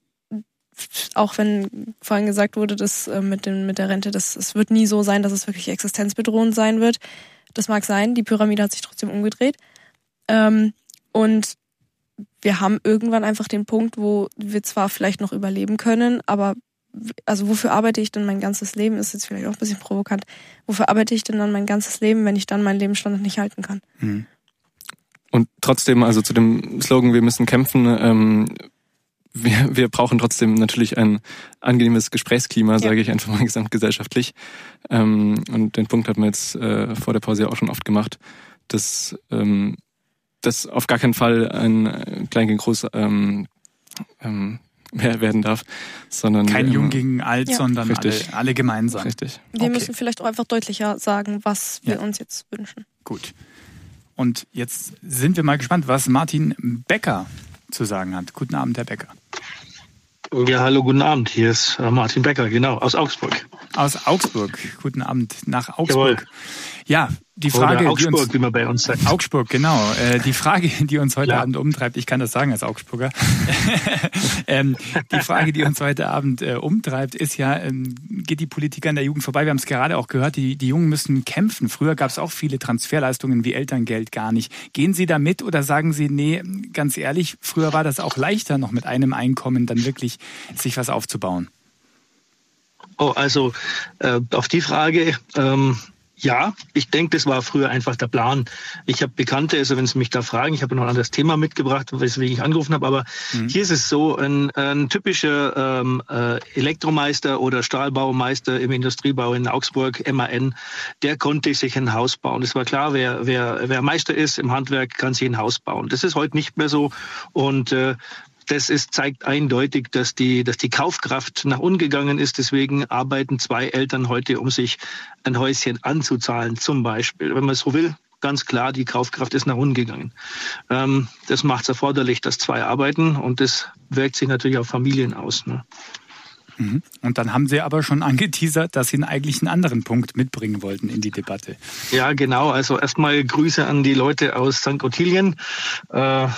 auch wenn vorhin gesagt wurde, dass äh, mit, dem, mit der Rente, das, es wird nie so sein, dass es wirklich existenzbedrohend sein wird. Das mag sein, die Pyramide hat sich trotzdem umgedreht. Ähm, und wir haben irgendwann einfach den Punkt, wo wir zwar vielleicht noch überleben können, aber also wofür arbeite ich denn mein ganzes Leben, ist jetzt vielleicht auch ein bisschen provokant, wofür arbeite ich denn dann mein ganzes Leben, wenn ich dann meinen Lebensstandard nicht halten kann? Mhm. Und trotzdem, also zu dem Slogan, wir müssen kämpfen, ähm, wir, wir brauchen trotzdem natürlich ein angenehmes Gesprächsklima, ja. sage ich einfach mal gesamtgesellschaftlich. Ähm, und den Punkt hat man jetzt äh, vor der Pause ja auch schon oft gemacht, dass ähm, das auf gar keinen Fall ein Klein gegen Groß ähm, ähm, werden darf, sondern kein Jung gegen Alt, ja. sondern alle, alle gemeinsam. Richtig. Wir okay. müssen vielleicht auch einfach deutlicher sagen, was wir ja. uns jetzt wünschen. Gut. Und jetzt sind wir mal gespannt, was Martin Becker zu sagen hat. Guten Abend, Herr Becker. Ja, hallo, guten Abend. Hier ist Martin Becker, genau, aus Augsburg. Aus Augsburg. Guten Abend nach Augsburg. Jawohl. Ja, die Frage, Oder Augsburg, die uns, wie man bei uns sagt. Augsburg, genau. Äh, die Frage, die uns heute ja. Abend umtreibt, ich kann das sagen als Augsburger, ähm, die Frage, die uns heute Abend äh, umtreibt, ist ja, ähm, geht die Politik an der Jugend vorbei? Wir haben es gerade auch gehört, die, die Jungen müssen kämpfen. Früher gab es auch viele Transferleistungen wie Elterngeld gar nicht. Gehen Sie da mit oder sagen Sie, nee, ganz ehrlich, früher war das auch leichter, noch mit einem Einkommen dann wirklich sich was aufzubauen? Oh, also äh, auf die Frage, ähm, ja, ich denke, das war früher einfach der Plan. Ich habe Bekannte, also wenn Sie mich da fragen, ich habe noch ein anderes Thema mitgebracht, weswegen ich angerufen habe, aber mhm. hier ist es so, ein, ein typischer ähm, äh, Elektromeister oder Stahlbaumeister im Industriebau in Augsburg, M A N, der konnte sich ein Haus bauen. Es war klar, wer, wer, wer Meister ist im Handwerk, kann sich ein Haus bauen. Das ist heute nicht mehr so und äh, Das ist, zeigt eindeutig, dass die, dass die Kaufkraft nach unten gegangen ist. Deswegen arbeiten zwei Eltern heute, um sich ein Häuschen anzuzahlen, zum Beispiel. Wenn man so will, ganz klar, die Kaufkraft ist nach unten gegangen. Ähm, das macht es erforderlich, dass zwei arbeiten und das wirkt sich natürlich auf Familien aus. Ne? Und dann haben Sie aber schon angeteasert, dass Sie eigentlich einen anderen Punkt mitbringen wollten in die Debatte. Ja, genau. Also erstmal Grüße an die Leute aus Sankt Ottilien. Äh,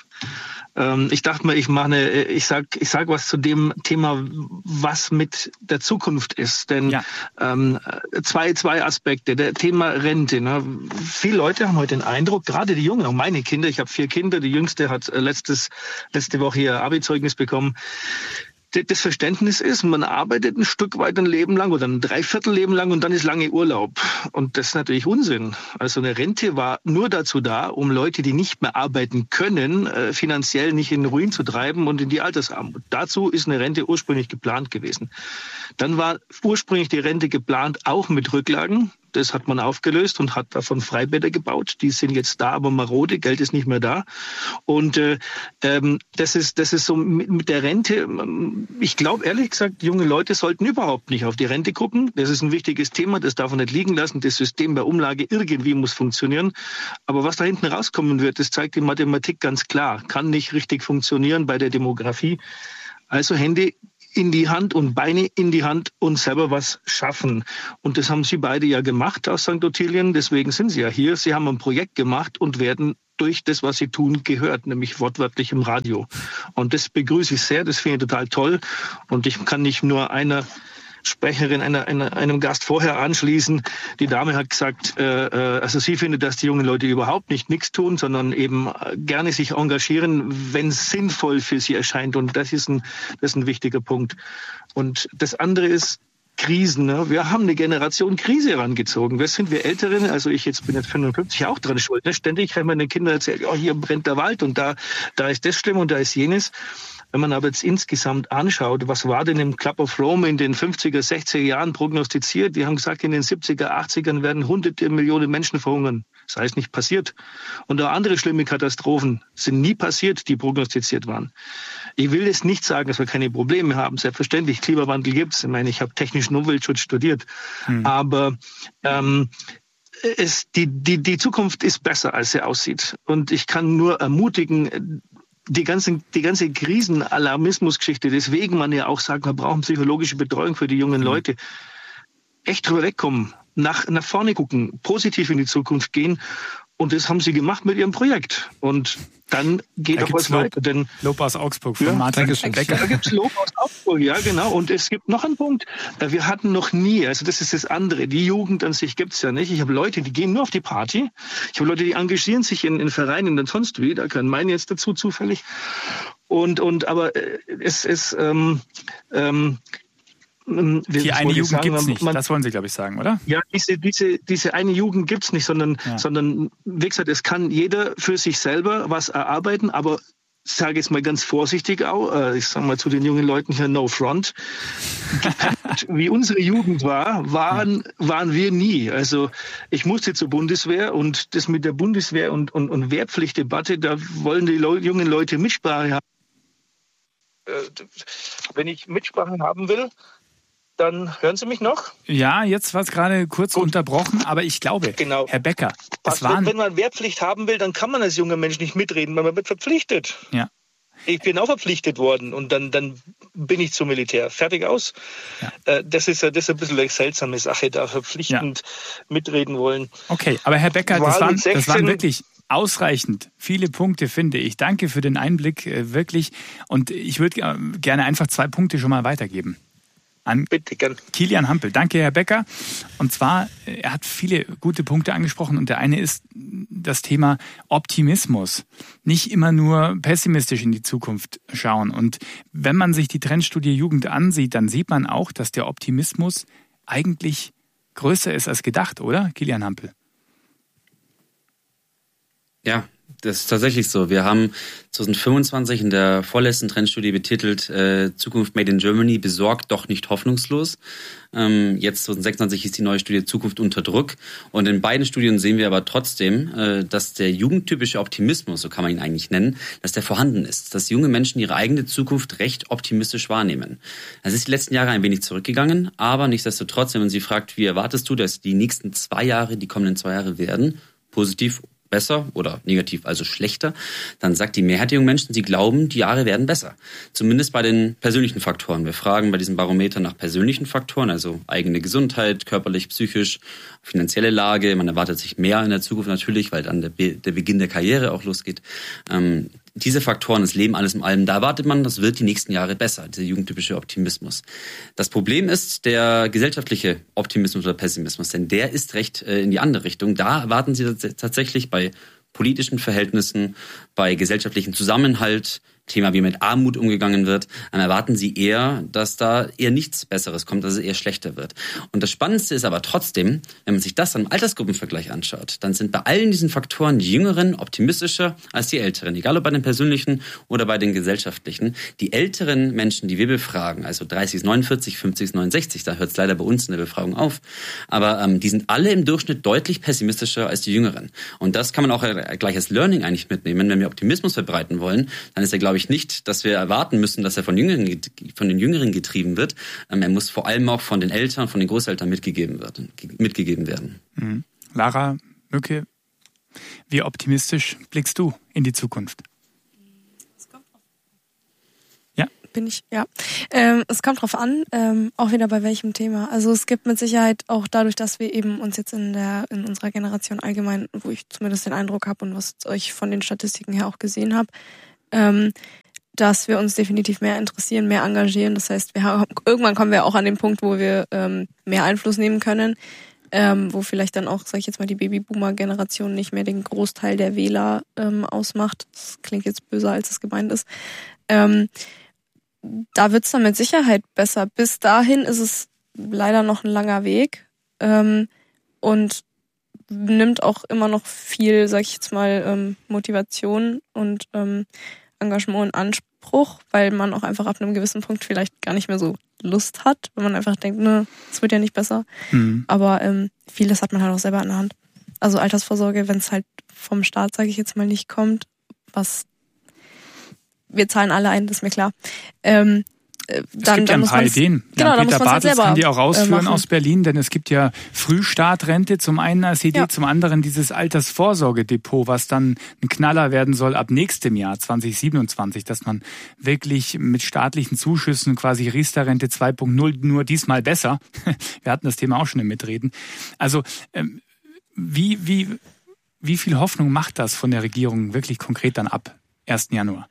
Ich dachte mir, ich mache eine, ich sag, ich sag was zu dem Thema, was mit der Zukunft ist. Denn ja. ähm, zwei, zwei Aspekte. Der Thema Rente. Ne? Viele Leute haben heute den Eindruck, gerade die Jungen, auch meine Kinder. Ich habe vier Kinder. Die Jüngste hat letztes, letzte Woche ihr Abi-Zeugnis bekommen. Das Verständnis ist, man arbeitet ein Stück weit ein Leben lang oder ein Dreiviertelleben lang und dann ist lange Urlaub. Und das ist natürlich Unsinn. Also eine Rente war nur dazu da, um Leute, die nicht mehr arbeiten können, äh, finanziell nicht in den Ruin zu treiben und in die Altersarmut. Dazu ist eine Rente ursprünglich geplant gewesen. Dann war ursprünglich die Rente geplant, auch mit Rücklagen. Das hat man aufgelöst und hat davon Freibäder gebaut. Die sind jetzt da, aber marode, Geld ist nicht mehr da. Und äh, ähm, das ist das ist so mit, mit der Rente. Ich glaube ehrlich gesagt, junge Leute sollten überhaupt nicht auf die Rente gucken. Das ist ein wichtiges Thema, das darf man nicht liegen lassen. Das System bei Umlage irgendwie muss funktionieren. Aber was da hinten rauskommen wird, das zeigt die Mathematik ganz klar. Kann nicht richtig funktionieren bei der Demografie. Also Hände in die Hand und Beine in die Hand und selber was schaffen. Und das haben Sie beide ja gemacht aus Sankt Ottilien. Deswegen sind Sie ja hier. Sie haben ein Projekt gemacht und werden durch das, was Sie tun, gehört, nämlich wortwörtlich im Radio. Und das begrüße ich sehr. Das finde ich total toll. Und ich kann nicht nur einer Sprecherin, einer, einer, einem Gast vorher anschließen. Die Dame hat gesagt, äh, also sie findet, dass die jungen Leute überhaupt nicht nichts tun, sondern eben gerne sich engagieren, wenn es sinnvoll für sie erscheint. Und das ist ein, das ist ein wichtiger Punkt. Und das andere ist Krisen. Ne? Wir haben eine Generation Krise herangezogen. Wer sind wir Älteren? Also ich jetzt bin jetzt fünfundfünfzig, auch dran schuld. Ne? Ständig haben meine Kinder erzählt, oh, hier brennt der Wald und da, da ist das schlimm und da ist jenes. Wenn man aber jetzt insgesamt anschaut, was war denn im Club of Rome in den fünfziger, sechziger Jahren prognostiziert? Die haben gesagt, in den siebziger, achtzigern werden hunderte Millionen Menschen verhungern. Das heißt nicht passiert. Und auch andere schlimme Katastrophen sind nie passiert, die prognostiziert waren. Ich will jetzt nicht sagen, dass wir keine Probleme haben. Selbstverständlich, Klimawandel gibt's. Ich meine, ich habe technischen Umweltschutz studiert. Hm. Aber ähm, es, die, die, die Zukunft ist besser, als sie aussieht. Und ich kann nur ermutigen, Die ganze, die ganze Krisenalarmismusgeschichte, deswegen man ja auch sagt, wir brauchen psychologische Betreuung für die jungen Leute. Echt drüber wegkommen, nach, nach vorne gucken, positiv in die Zukunft gehen. Und das haben sie gemacht mit ihrem Projekt. Und dann geht auch was weiter. Denn Lob aus Augsburg von ja, Martin Becker. Da gibt's Lob aus Augsburg, ja genau. Und es gibt noch einen Punkt. Wir hatten noch nie, also das ist das andere, die Jugend an sich gibt's ja nicht. Ich habe Leute, die gehen nur auf die Party. Ich habe Leute, die engagieren sich in, in Vereinen und sonst wie. Da können meine jetzt dazu zufällig. Und, und aber es ist... Ähm, ähm, Die eine Jugend sagen, gibt's nicht, man, das wollen Sie, glaube ich, sagen, oder? Ja, diese, diese, diese eine Jugend gibt's nicht, sondern, ja. sondern, wie gesagt, es kann jeder für sich selber was erarbeiten, aber ich sage jetzt mal ganz vorsichtig auch, ich sage mal zu den jungen Leuten hier, no front, wie unsere Jugend war, waren, waren wir nie. Also ich musste zur Bundeswehr und das mit der Bundeswehr und, und, und Wehrpflichtdebatte, da wollen die Leu- jungen Leute Mitsprache haben. Wenn ich Mitsprache haben will, dann hören Sie mich noch? Ja, jetzt war es gerade kurz Gut. unterbrochen, aber ich glaube, genau. Herr Becker, es waren... Wenn man Wehrpflicht haben will, dann kann man als junger Mensch nicht mitreden, weil man wird verpflichtet. Ja. Ich bin auch verpflichtet worden und dann, dann bin ich zum Militär. Fertig aus. Ja. Äh, das ist ja das ist ein bisschen eine seltsame Sache, da verpflichtend ja. mitreden wollen. Okay, aber Herr Becker, das waren, das waren wirklich ausreichend viele Punkte, finde ich. Danke für den Einblick, äh, wirklich. Und ich würde äh, gerne einfach zwei Punkte schon mal weitergeben. An Bitte, gern. Kilian Hampel. Danke, Herr Becker. Und zwar, er hat viele gute Punkte angesprochen und der eine ist das Thema Optimismus. Nicht immer nur pessimistisch in die Zukunft schauen. Und wenn man sich die Trendstudie Jugend ansieht, dann sieht man auch, dass der Optimismus eigentlich größer ist als gedacht, oder, Kilian Hampel? Ja, das ist tatsächlich so. Wir haben zwanzig fünfundzwanzig in der vorletzten Trendstudie betitelt äh, Zukunft Made in Germany, besorgt, doch nicht hoffnungslos. Ähm, jetzt zwanzig sechsundzwanzig ist die neue Studie Zukunft unter Druck. Und in beiden Studien sehen wir aber trotzdem, äh, dass der jugendtypische Optimismus, so kann man ihn eigentlich nennen, dass der vorhanden ist. Dass junge Menschen ihre eigene Zukunft recht optimistisch wahrnehmen. Das ist die letzten Jahre ein wenig zurückgegangen, aber nichtsdestotrotz, wenn man sie fragt, wie erwartest du, dass die nächsten zwei Jahre, die kommenden zwei Jahre werden, positiv besser oder negativ, also schlechter, dann sagt die Mehrheit der jungen Menschen, sie glauben, die Jahre werden besser. Zumindest bei den persönlichen Faktoren. Wir fragen bei diesem Barometer nach persönlichen Faktoren, also eigene Gesundheit, körperlich, psychisch, finanzielle Lage. Man erwartet sich mehr in der Zukunft natürlich, weil dann der, Be- der Beginn der Karriere auch losgeht. Ähm, diese Faktoren, das Leben, alles in allem, da erwartet man, das wird die nächsten Jahre besser, dieser jugendtypische Optimismus. Das Problem ist der gesellschaftliche Optimismus oder Pessimismus, denn der ist recht äh, in die andere Richtung. Da erwarten sie tatsächlich bei politischen Verhältnissen, bei gesellschaftlichen Zusammenhalt, Thema, wie mit Armut umgegangen wird, erwarten sie eher, dass da eher nichts Besseres kommt, dass es eher schlechter wird. Und das Spannendste ist aber trotzdem, wenn man sich das am Altersgruppenvergleich anschaut, dann sind bei allen diesen Faktoren die Jüngeren optimistischer als die Älteren, egal ob bei den persönlichen oder bei den gesellschaftlichen. Die älteren Menschen, die wir befragen, also dreißig bis neunundvierzig, fünfzig bis neunundsechzig, da hört es leider bei uns in der Befragung auf, aber ähm, die sind alle im Durchschnitt deutlich pessimistischer als die Jüngeren. Und das kann man auch gleich als Learning eigentlich mitnehmen. Wenn wir Optimismus verbreiten wollen, dann ist er, glaube ich, nicht, dass wir erwarten müssen, dass er von, Jüngeren, von den Jüngeren getrieben wird. Ähm, er muss vor allem auch von den Eltern, von den Großeltern mitgegeben werden. Mitgegeben werden. Mhm. Lara Mücke, wie optimistisch blickst du in die Zukunft? Ja. Bin ich, ja. Ähm, es kommt drauf an, ähm, auch wieder bei welchem Thema. Also es gibt mit Sicherheit auch dadurch, dass wir eben uns jetzt in der in unserer Generation allgemein, wo ich zumindest den Eindruck habe und was ich von den Statistiken her auch gesehen habe, ähm, dass wir uns definitiv mehr interessieren, mehr engagieren. Das heißt, wir haben, irgendwann kommen wir auch an den Punkt, wo wir ähm, mehr Einfluss nehmen können, ähm, wo vielleicht dann auch, sag ich jetzt mal, die Babyboomer-Generation nicht mehr den Großteil der Wähler ähm, ausmacht. Das klingt jetzt böser, als es gemeint ist. Ähm, da wird's dann mit Sicherheit besser. Bis dahin ist es leider noch ein langer Weg ähm, und nimmt auch immer noch viel, sag ich jetzt mal, ähm, Motivation und ähm, Engagement in Anspruch, weil man auch einfach ab einem gewissen Punkt vielleicht gar nicht mehr so Lust hat, wenn man einfach denkt, ne, es wird ja nicht besser. Mhm. Aber ähm, vieles hat man halt auch selber in der Hand. Also Altersvorsorge, wenn es halt vom Staat, sage ich jetzt mal, nicht kommt, was wir zahlen alle ein, das ist mir klar. Ähm, Es dann, gibt ja ein paar Ideen. Genau, ja, Peter Bartels halt kann die auch rausführen äh, aus Berlin, denn es gibt ja Frühstartrente zum einen als Idee, ja. Zum anderen dieses Altersvorsorgedepot, was dann ein Knaller werden soll ab nächstem Jahr zwanzig siebenundzwanzig, dass man wirklich mit staatlichen Zuschüssen quasi Riester-Rente zwei Punkt null, nur diesmal besser. Wir hatten das Thema auch schon im Mitreden. Also ähm, wie, wie, wie viel Hoffnung macht das von der Regierung wirklich konkret dann ab ersten Januar?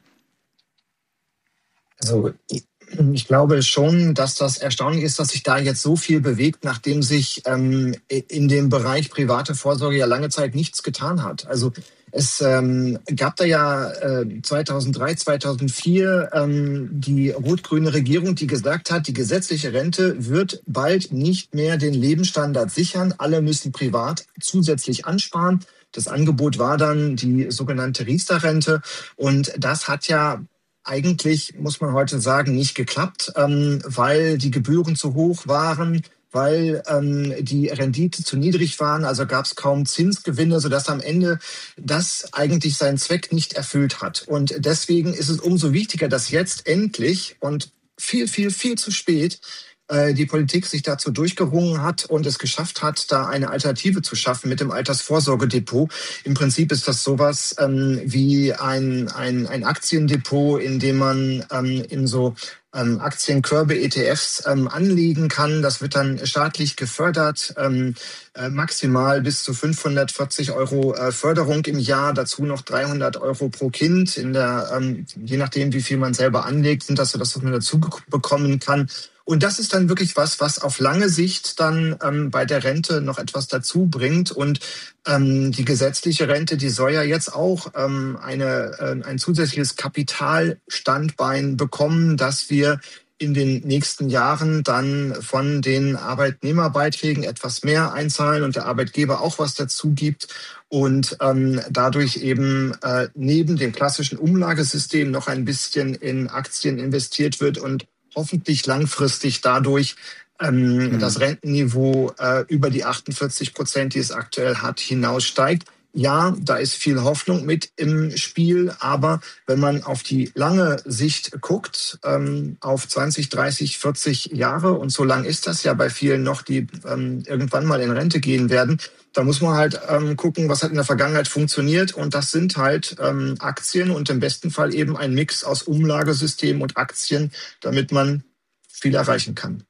Also ich glaube schon, dass das erstaunlich ist, dass sich da jetzt so viel bewegt, nachdem sich ähm, in dem Bereich private Vorsorge ja lange Zeit nichts getan hat. Also es ähm, gab da ja äh, zweitausenddrei, zweitausendvier ähm, die rot-grüne Regierung, die gesagt hat, die gesetzliche Rente wird bald nicht mehr den Lebensstandard sichern. Alle müssen privat zusätzlich ansparen. Das Angebot war dann die sogenannte Riester-Rente. Und das hat ja eigentlich, muss man heute sagen, nicht geklappt, ähm, weil die Gebühren zu hoch waren, weil ähm, die Rendite zu niedrig waren, also gab es kaum Zinsgewinne, sodass am Ende das eigentlich seinen Zweck nicht erfüllt hat. Und deswegen ist es umso wichtiger, dass jetzt endlich und viel, viel, viel zu spät die Politik sich dazu durchgerungen hat und es geschafft hat, da eine Alternative zu schaffen mit dem Altersvorsorgedepot. Im Prinzip ist das sowas ähm, wie ein, ein, ein Aktiendepot, in dem man ähm, in so ähm, Aktienkörbe, E T Fs ähm, anlegen kann. Das wird dann staatlich gefördert, ähm, äh, maximal bis zu fünfhundertvierzig Euro äh, Förderung im Jahr, dazu noch dreihundert Euro pro Kind. In der, ähm, je nachdem, wie viel man selber anlegt, sind das so, dass man dazu bekommen kann. Und das ist dann wirklich was, was auf lange Sicht dann ähm, bei der Rente noch etwas dazu bringt. Und ähm, die gesetzliche Rente, die soll ja jetzt auch ähm, eine, äh, ein zusätzliches Kapitalstandbein bekommen, dass wir in den nächsten Jahren dann von den Arbeitnehmerbeiträgen etwas mehr einzahlen und der Arbeitgeber auch was dazu gibt. Und ähm, dadurch eben äh, neben dem klassischen Umlagesystem noch ein bisschen in Aktien investiert wird und hoffentlich langfristig dadurch ähm, mhm. das Rentenniveau äh, über die achtundvierzig Prozent, die es aktuell hat, hinaussteigt. Ja, da ist viel Hoffnung mit im Spiel, aber wenn man auf die lange Sicht guckt, ähm, auf zwanzig, dreißig, vierzig Jahre, und so lang ist das ja bei vielen noch, die ähm, irgendwann mal in Rente gehen werden, da muss man halt ähm, gucken, was hat in der Vergangenheit funktioniert, und das sind halt ähm, Aktien und im besten Fall eben ein Mix aus Umlagesystem und Aktien, damit man viel erreichen kann.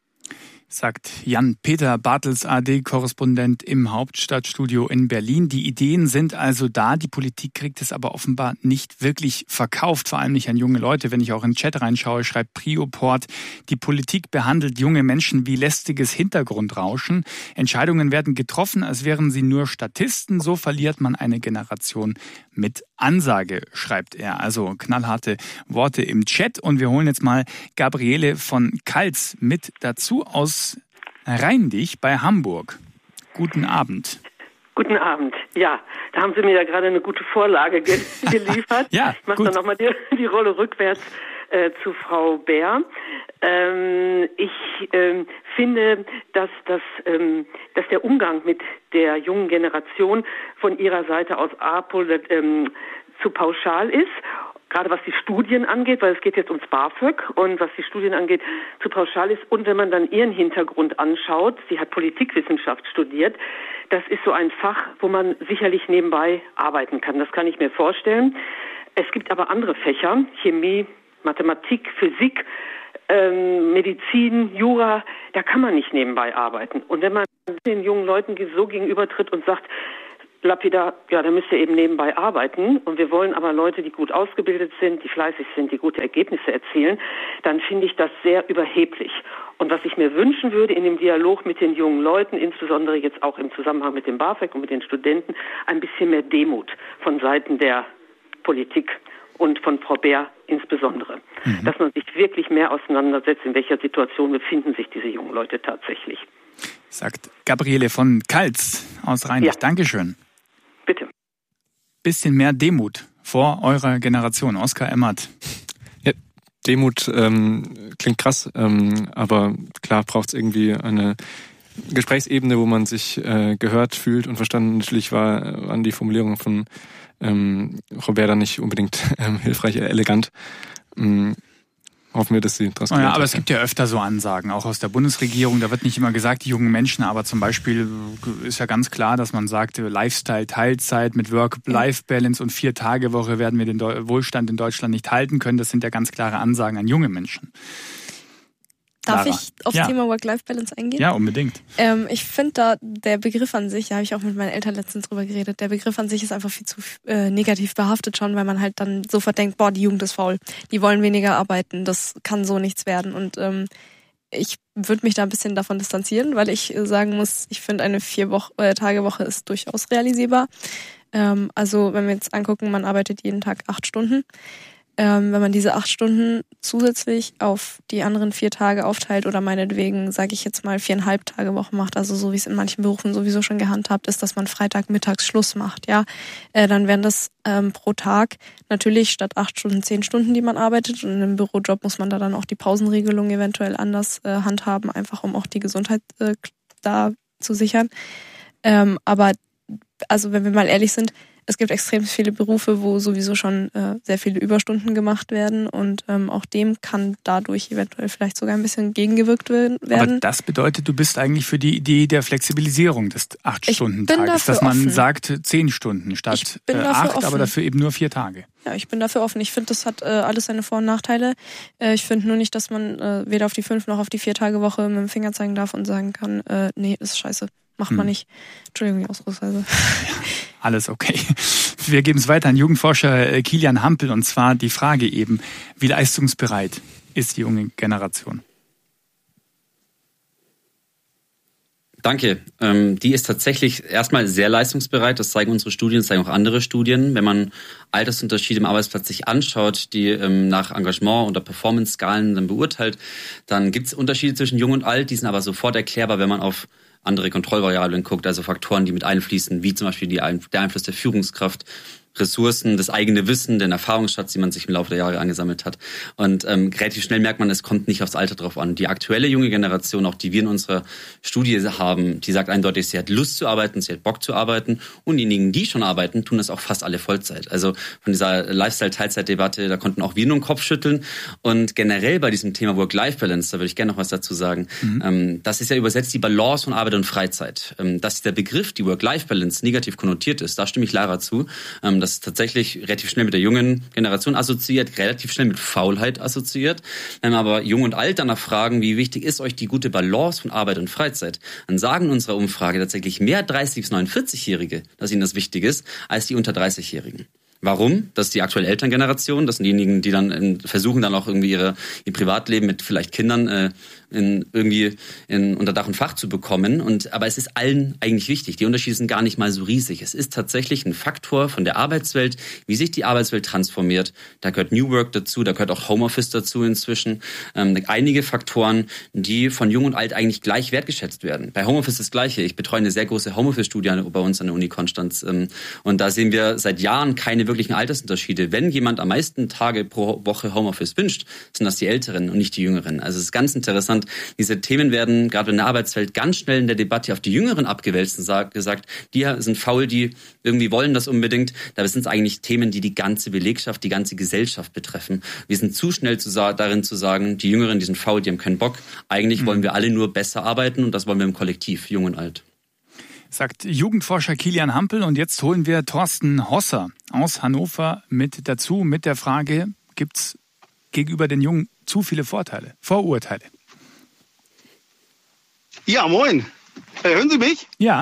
Sagt Jan-Peter Bartels, A D-Korrespondent im Hauptstadtstudio in Berlin. Die Ideen sind also da, die Politik kriegt es aber offenbar nicht wirklich verkauft, vor allem nicht an junge Leute. Wenn ich auch in den Chat reinschaue, schreibt Prioport, die Politik behandelt junge Menschen wie lästiges Hintergrundrauschen. Entscheidungen werden getroffen, als wären sie nur Statisten. So verliert man eine Generation mit Ansage, schreibt er. Also knallharte Worte im Chat. Und wir holen jetzt mal Gabriele von Kaltz mit dazu aus Rheindich bei Hamburg. Guten Abend. Guten Abend. Ja, da haben Sie mir ja gerade eine gute Vorlage ge- geliefert. Ja, ich mache dann nochmal die, die Rolle rückwärts äh, zu Frau Bär. Ähm, ich ähm, finde, dass, dass, ähm, dass der Umgang mit der jungen Generation von Ihrer Seite aus apol- ähm, zu pauschal ist. Gerade was die Studien angeht, weil es geht jetzt ums BAföG und was die Studien angeht, zu pauschal ist. Und wenn man dann ihren Hintergrund anschaut, sie hat Politikwissenschaft studiert, das ist so ein Fach, wo man sicherlich nebenbei arbeiten kann. Das kann ich mir vorstellen. Es gibt aber andere Fächer, Chemie, Mathematik, Physik, ähm, Medizin, Jura, da kann man nicht nebenbei arbeiten. Und wenn man den jungen Leuten so gegenübertritt und sagt, lapidar, ja, da müsst ihr eben nebenbei arbeiten und wir wollen aber Leute, die gut ausgebildet sind, die fleißig sind, die gute Ergebnisse erzielen, dann finde ich das sehr überheblich. Und was ich mir wünschen würde in dem Dialog mit den jungen Leuten, insbesondere jetzt auch im Zusammenhang mit dem BAföG und mit den Studenten, ein bisschen mehr Demut von Seiten der Politik und von Frau Bär insbesondere. Mhm. Dass man sich wirklich mehr auseinandersetzt, in welcher Situation befinden sich diese jungen Leute tatsächlich. Sagt Gabriele von Kaltz aus Rheindich. Ja. Dankeschön. Bitte. Bisschen mehr Demut vor eurer Generation. Oskar Emmert. Ja, Demut ähm, klingt krass, ähm, aber klar braucht es irgendwie eine Gesprächsebene, wo man sich äh, gehört fühlt und verstanden. Natürlich war, waren die Formulierungen von ähm, Robert dann nicht unbedingt ähm, hilfreich, elegant. Ähm, Hoffen wir, dass sie daraus gelernt haben. Ja, aber es gibt ja öfter so Ansagen, auch aus der Bundesregierung. Da wird nicht immer gesagt, die jungen Menschen, aber zum Beispiel ist ja ganz klar, dass man sagt, Lifestyle, Teilzeit mit Work-Life-Balance und Vier-Tage-Woche werden wir den Wohlstand in Deutschland nicht halten können. Das sind ja ganz klare Ansagen an junge Menschen. Darf Clara. ich aufs ja. Thema Work-Life-Balance eingehen? Ja, unbedingt. Ähm, ich finde da, der Begriff an sich, da habe ich auch mit meinen Eltern letztens drüber geredet, der Begriff an sich ist einfach viel zu äh, negativ behaftet schon, weil man halt dann sofort denkt, boah, die Jugend ist faul, die wollen weniger arbeiten, das kann so nichts werden. Und ähm, ich würde mich da ein bisschen davon distanzieren, weil ich äh, sagen muss, ich finde eine Vier-Tage-Woche ist durchaus realisierbar. Ähm, also wenn wir jetzt angucken, man arbeitet jeden Tag acht Stunden. Ähm, wenn man diese acht Stunden zusätzlich auf die anderen vier Tage aufteilt oder meinetwegen, sage ich jetzt mal, viereinhalb Tage Woche macht, also so wie es in manchen Berufen sowieso schon gehandhabt ist, dass man Freitag mittags Schluss macht, ja, äh, dann wären das ähm, pro Tag natürlich statt acht Stunden zehn Stunden, die man arbeitet, und in einem Bürojob muss man da dann auch die Pausenregelung eventuell anders äh, handhaben, einfach um auch die Gesundheit äh, da zu sichern. Ähm, aber also wenn wir mal ehrlich sind, es gibt extrem viele Berufe, wo sowieso schon äh, sehr viele Überstunden gemacht werden, und ähm, auch dem kann dadurch eventuell vielleicht sogar ein bisschen gegengewirkt werden. Aber das bedeutet, du bist eigentlich für die Idee der Flexibilisierung des acht-Stunden-Tages, dass man offen. sagt zehn Stunden statt äh, acht, offen. Aber dafür eben nur vier Tage. Ja, ich bin dafür offen. Ich finde, das hat äh, alles seine Vor- und Nachteile. Äh, ich finde nur nicht, dass man äh, weder auf die fünf noch auf die vier Tage Woche mit dem Finger zeigen darf und sagen kann, äh, nee, ist scheiße. Macht man hm. nicht. Entschuldigung, die Ausdrucksweise. Alles okay. Wir geben es weiter an Jugendforscher Kilian Hampel, und zwar die Frage eben, wie leistungsbereit ist die junge Generation? Danke. Ähm, die ist tatsächlich erstmal sehr leistungsbereit. Das zeigen unsere Studien, das zeigen auch andere Studien. Wenn man Altersunterschiede im Arbeitsplatz sich anschaut, die ähm, nach Engagement oder Performance-Skalen dann beurteilt, dann gibt es Unterschiede zwischen Jung und Alt. Die sind aber sofort erklärbar, wenn man auf andere Kontrollvariablen guckt, also Faktoren, die mit einfließen, wie zum Beispiel die, der Einfluss der Führungskraft, Ressourcen, das eigene Wissen, den Erfahrungsschatz, den man sich im Laufe der Jahre angesammelt hat. Und ähm, relativ schnell merkt man, es kommt nicht aufs Alter drauf an. Die aktuelle junge Generation, auch die wir in unserer Studie haben, die sagt eindeutig, sie hat Lust zu arbeiten, sie hat Bock zu arbeiten. Und diejenigen, die schon arbeiten, tun das auch fast alle Vollzeit. Also von dieser Lifestyle-Teilzeit-Debatte, da konnten auch wir nur den Kopf schütteln. Und generell bei diesem Thema Work-Life-Balance, da würde ich gerne noch was dazu sagen. Mhm. Ähm, das ist ja übersetzt die Balance von Arbeit und Freizeit. Ähm, dass der Begriff, die Work-Life-Balance, negativ konnotiert ist, da stimme ich Lara zu. Ähm, das ist tatsächlich relativ schnell mit der jungen Generation assoziiert, relativ schnell mit Faulheit assoziiert. Wenn wir aber Jung und Alt danach fragen, wie wichtig ist euch die gute Balance von Arbeit und Freizeit, dann sagen in unserer Umfrage tatsächlich mehr dreißig- bis neunundvierzig-Jährige, dass ihnen das wichtig ist, als die unter dreißig-Jährigen. Warum? Das ist die aktuelle Elterngeneration. Das sind diejenigen, die dann in, versuchen dann auch irgendwie ihre, ihr Privatleben mit vielleicht Kindern äh, in, irgendwie in, unter Dach und Fach zu bekommen. Und, aber es ist allen eigentlich wichtig. Die Unterschiede sind gar nicht mal so riesig. Es ist tatsächlich ein Faktor von der Arbeitswelt, wie sich die Arbeitswelt transformiert. Da gehört New Work dazu, da gehört auch Homeoffice dazu inzwischen. Ähm, einige Faktoren, die von Jung und Alt eigentlich gleich wertgeschätzt werden. Bei Homeoffice das Gleiche. Ich betreue eine sehr große Homeoffice-Studie bei uns an der Uni Konstanz. Ähm, und da sehen wir seit Jahren keine wirklichen Altersunterschiede. Wenn jemand am meisten Tage pro Woche Homeoffice wünscht, sind das die Älteren und nicht die Jüngeren. Also es ist ganz interessant. Diese Themen werden gerade in der Arbeitswelt ganz schnell in der Debatte auf die Jüngeren abgewälzt und gesagt, die sind faul, die irgendwie wollen das unbedingt. Dabei sind es eigentlich Themen, die die ganze Belegschaft, die ganze Gesellschaft betreffen. Wir sind zu schnell zu sa- darin zu sagen, die Jüngeren, die sind faul, die haben keinen Bock. Eigentlich mhm. wollen wir alle nur besser arbeiten und das wollen wir im Kollektiv, jung und alt. Sagt Jugendforscher Kilian Hampel. Und jetzt holen wir Thorsten Hosser aus Hannover mit dazu, mit der Frage, gibt es gegenüber den Jungen zu viele Vorteile, Vorurteile? Ja, moin. Äh, hören Sie mich? Ja.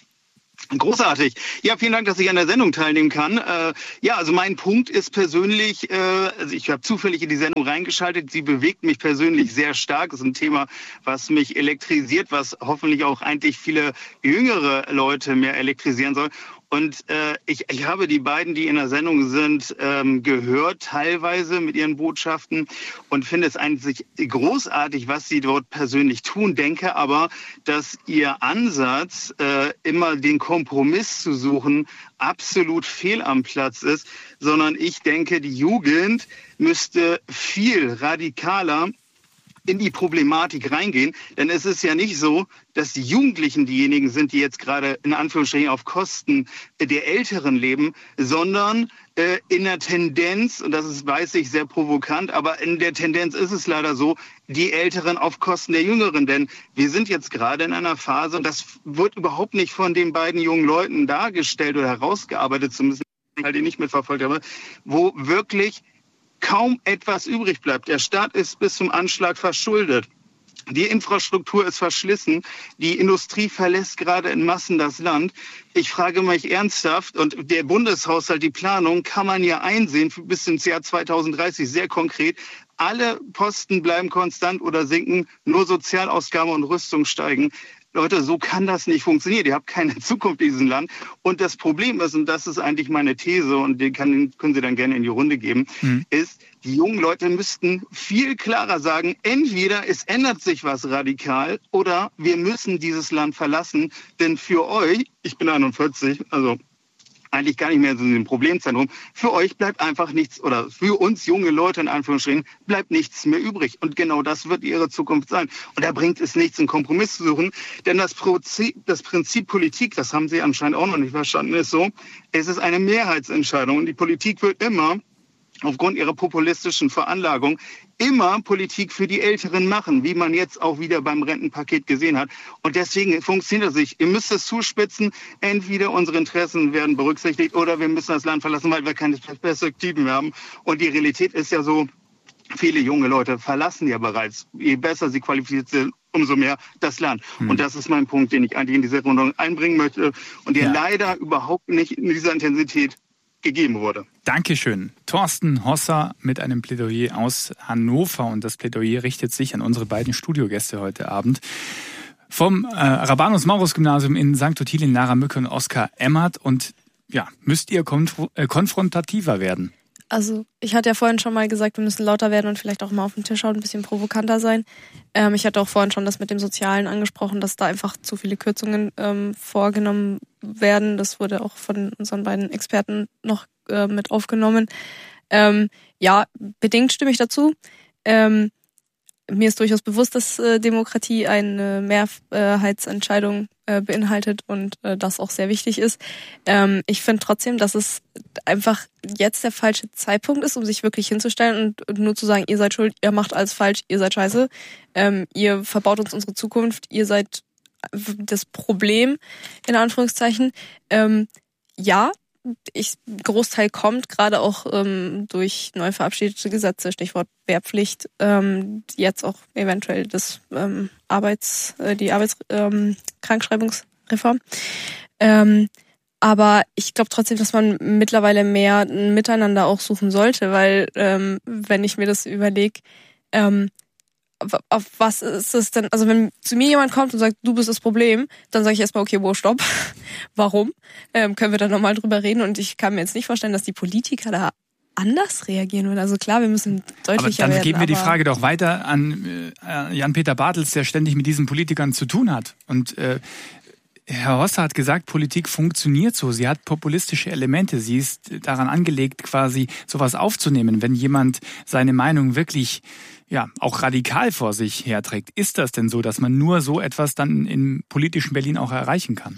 Großartig. Ja, vielen Dank, dass ich an der Sendung teilnehmen kann. Äh, ja, also mein Punkt ist persönlich, äh, also ich habe zufällig in die Sendung reingeschaltet. Sie bewegt mich persönlich sehr stark. Das ist ein Thema, was mich elektrisiert, was hoffentlich auch eigentlich viele jüngere Leute mehr elektrisieren soll. Und äh, ich, ich habe die beiden, die in der Sendung sind, ähm, gehört, teilweise mit ihren Botschaften und finde es eigentlich großartig, was sie dort persönlich tun. Denke aber, dass ihr Ansatz, äh, immer den Kompromiss zu suchen, absolut fehl am Platz ist, sondern ich denke, die Jugend müsste viel radikaler in die Problematik reingehen. Denn es ist ja nicht so, dass die Jugendlichen diejenigen sind, die jetzt gerade in Anführungsstrichen auf Kosten der Älteren leben, sondern äh, in der Tendenz, und das ist, weiß ich, sehr provokant, aber in der Tendenz ist es leider so, die Älteren auf Kosten der Jüngeren. Denn wir sind jetzt gerade in einer Phase, und das wird überhaupt nicht von den beiden jungen Leuten dargestellt oder herausgearbeitet, zumindest weil ich nicht mitverfolgt habe, wo wirklich kaum etwas übrig bleibt. Der Staat ist bis zum Anschlag verschuldet. Die Infrastruktur ist verschlissen. Die Industrie verlässt gerade in Massen das Land. Ich frage mich ernsthaft, und der Bundeshaushalt, die Planung kann man ja einsehen bis ins Jahr zweitausenddreißig, sehr konkret. Alle Posten bleiben konstant oder sinken, nur Sozialausgaben und Rüstung steigen. Leute, so kann das nicht funktionieren. Ihr habt keine Zukunft in diesem Land. Und das Problem ist, und das ist eigentlich meine These, und den kann, können Sie dann gerne in die Runde geben, mhm. ist, die jungen Leute müssten viel klarer sagen, entweder es ändert sich was radikal oder wir müssen dieses Land verlassen. Denn für euch, ich bin einundvierzig, also eigentlich gar nicht mehr so ein Problemzentrum. Für euch bleibt einfach nichts, oder für uns junge Leute in Anführungsstrichen, bleibt nichts mehr übrig. Und genau das wird ihre Zukunft sein. Und da bringt es nichts, einen Kompromiss zu suchen. Denn das Prinzip, das Prinzip Politik, das haben Sie anscheinend auch noch nicht verstanden, ist so, es ist eine Mehrheitsentscheidung. Und die Politik wird immer, aufgrund ihrer populistischen Veranlagung, immer Politik für die Älteren machen, wie man jetzt auch wieder beim Rentenpaket gesehen hat. Und deswegen funktioniert das nicht. Ihr müsst es zuspitzen, entweder unsere Interessen werden berücksichtigt oder wir müssen das Land verlassen, weil wir keine Perspektiven mehr haben. Und die Realität ist ja so, viele junge Leute verlassen ja bereits. Je besser sie qualifiziert sind, umso mehr das Land. Hm. Und das ist mein Punkt, den ich eigentlich in diese Runde einbringen möchte und der ja. leider überhaupt nicht in dieser Intensität gegeben wurde. Dankeschön. Thorsten Hosser mit einem Plädoyer aus Hannover. Und das Plädoyer richtet sich an unsere beiden Studiogäste heute Abend. Vom äh, Rabanus-Maurus-Gymnasium in Sankt Ottilien, Lara Mücke und Oskar Emmert. Und ja, müsst ihr konf- äh, konfrontativer werden? Also ich hatte ja vorhin schon mal gesagt, wir müssen lauter werden und vielleicht auch mal auf den Tisch schauen, ein bisschen provokanter sein. Ähm, ich hatte auch vorhin schon das mit dem Sozialen angesprochen, dass da einfach zu viele Kürzungen ähm, vorgenommen werden. Das wurde auch von unseren beiden Experten noch äh, mit aufgenommen. Ähm, ja, bedingt stimme ich dazu. Ähm, mir ist durchaus bewusst, dass äh, Demokratie eine Mehrheitsentscheidung äh, beinhaltet und äh, das auch sehr wichtig ist. Ähm, ich finde trotzdem, dass es einfach jetzt der falsche Zeitpunkt ist, um sich wirklich hinzustellen und, und nur zu sagen, ihr seid schuld, ihr macht alles falsch, ihr seid scheiße, ähm, ihr verbaut uns unsere Zukunft, ihr seid das Problem, in Anführungszeichen. Ähm, ja, ich, Großteil kommt, gerade auch ähm, durch neu verabschiedete Gesetze, Stichwort Wehrpflicht, ähm, jetzt auch eventuell das ähm, Arbeits, äh, die Arbeitskrankschreibungsreform. Ähm, ähm, Aber ich glaube trotzdem, dass man mittlerweile mehr ein Miteinander auch suchen sollte, weil ähm, wenn ich mir das überlege, ähm, auf was ist es denn, also wenn zu mir jemand kommt und sagt, du bist das Problem, dann sage ich erstmal, okay, wo, stopp, warum? Ähm, können wir da nochmal drüber reden? Und ich kann mir jetzt nicht vorstellen, dass die Politiker da anders reagieren würden. Also klar, wir müssen deutlicher werden. Aber dann geben wir aber die Frage doch weiter an äh, Jan-Peter Bartels, der ständig mit diesen Politikern zu tun hat. Und äh, Herr Hosser hat gesagt, Politik funktioniert so. Sie hat populistische Elemente. Sie ist daran angelegt, quasi sowas aufzunehmen. Wenn jemand seine Meinung wirklich, ja, auch radikal vor sich herträgt, ist das denn so, dass man nur so etwas dann im politischen Berlin auch erreichen kann?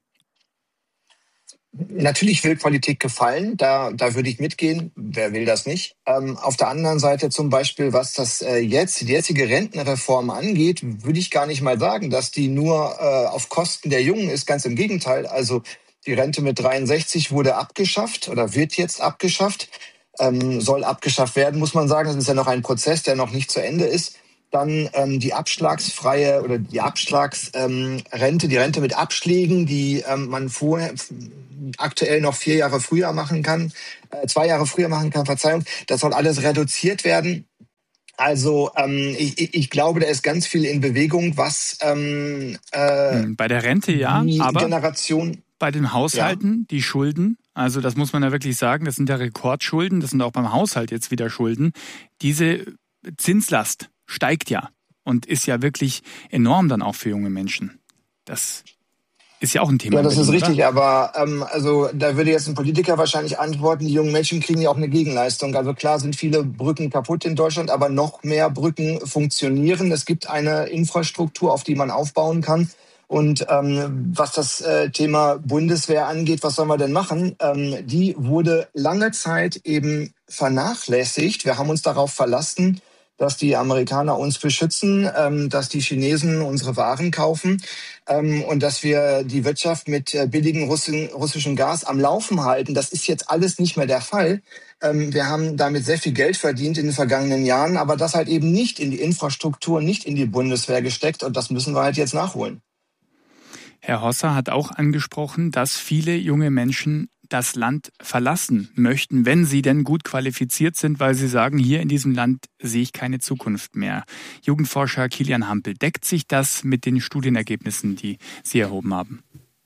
Natürlich will Politik gefallen, da, da würde ich mitgehen. Wer will das nicht? Ähm, auf der anderen Seite zum Beispiel, was das äh, jetzt, die jetzige Rentenreform angeht, würde ich gar nicht mal sagen, dass die nur äh, auf Kosten der Jungen ist. Ganz im Gegenteil. Also die Rente mit dreiundsechzig wurde abgeschafft oder wird jetzt abgeschafft, ähm, soll abgeschafft werden, muss man sagen. Das ist ja noch ein Prozess, der noch nicht zu Ende ist. Dann ähm, die abschlagsfreie oder die Abschlagsrente, ähm, die Rente mit Abschlägen, die ähm, man vorher aktuell noch vier Jahre früher machen kann, äh, zwei Jahre früher machen kann, Verzeihung. Das soll alles reduziert werden. Also ähm, ich, ich glaube, da ist ganz viel in Bewegung, was ähm, äh, bei der Rente ja, die aber Generation, bei den Haushalten, ja. Die Schulden, also das muss man ja wirklich sagen, das sind ja Rekordschulden, das sind auch beim Haushalt jetzt wieder Schulden. Diese Zinslast steigt ja und ist ja wirklich enorm dann auch für junge Menschen. Das ist ja auch ein Thema. Ja, das Berlin, ist richtig, oder? aber ähm, also da würde jetzt ein Politiker wahrscheinlich antworten, die jungen Menschen kriegen ja auch eine Gegenleistung. Also klar sind viele Brücken kaputt in Deutschland, aber noch mehr Brücken funktionieren. Es gibt eine Infrastruktur, auf die man aufbauen kann. Und ähm, was das äh, Thema Bundeswehr angeht, was sollen wir denn machen? Ähm, die wurde lange Zeit eben vernachlässigt. Wir haben uns darauf verlassen, dass die Amerikaner uns beschützen, ähm, dass die Chinesen unsere Waren kaufen ähm, und dass wir die Wirtschaft mit äh, billigem Russi- russischem Gas am Laufen halten. Das ist jetzt alles nicht mehr der Fall. Ähm, wir haben damit sehr viel Geld verdient in den vergangenen Jahren, aber das halt eben nicht in die Infrastruktur, nicht in die Bundeswehr gesteckt und das müssen wir halt jetzt nachholen. Herr Hosser hat auch angesprochen, dass viele junge Menschen das Land verlassen möchten, wenn sie denn gut qualifiziert sind, weil sie sagen, hier in diesem Land sehe ich keine Zukunft mehr. Jugendforscher Kilian Hampel, deckt sich das mit den Studienergebnissen, die Sie erhoben haben?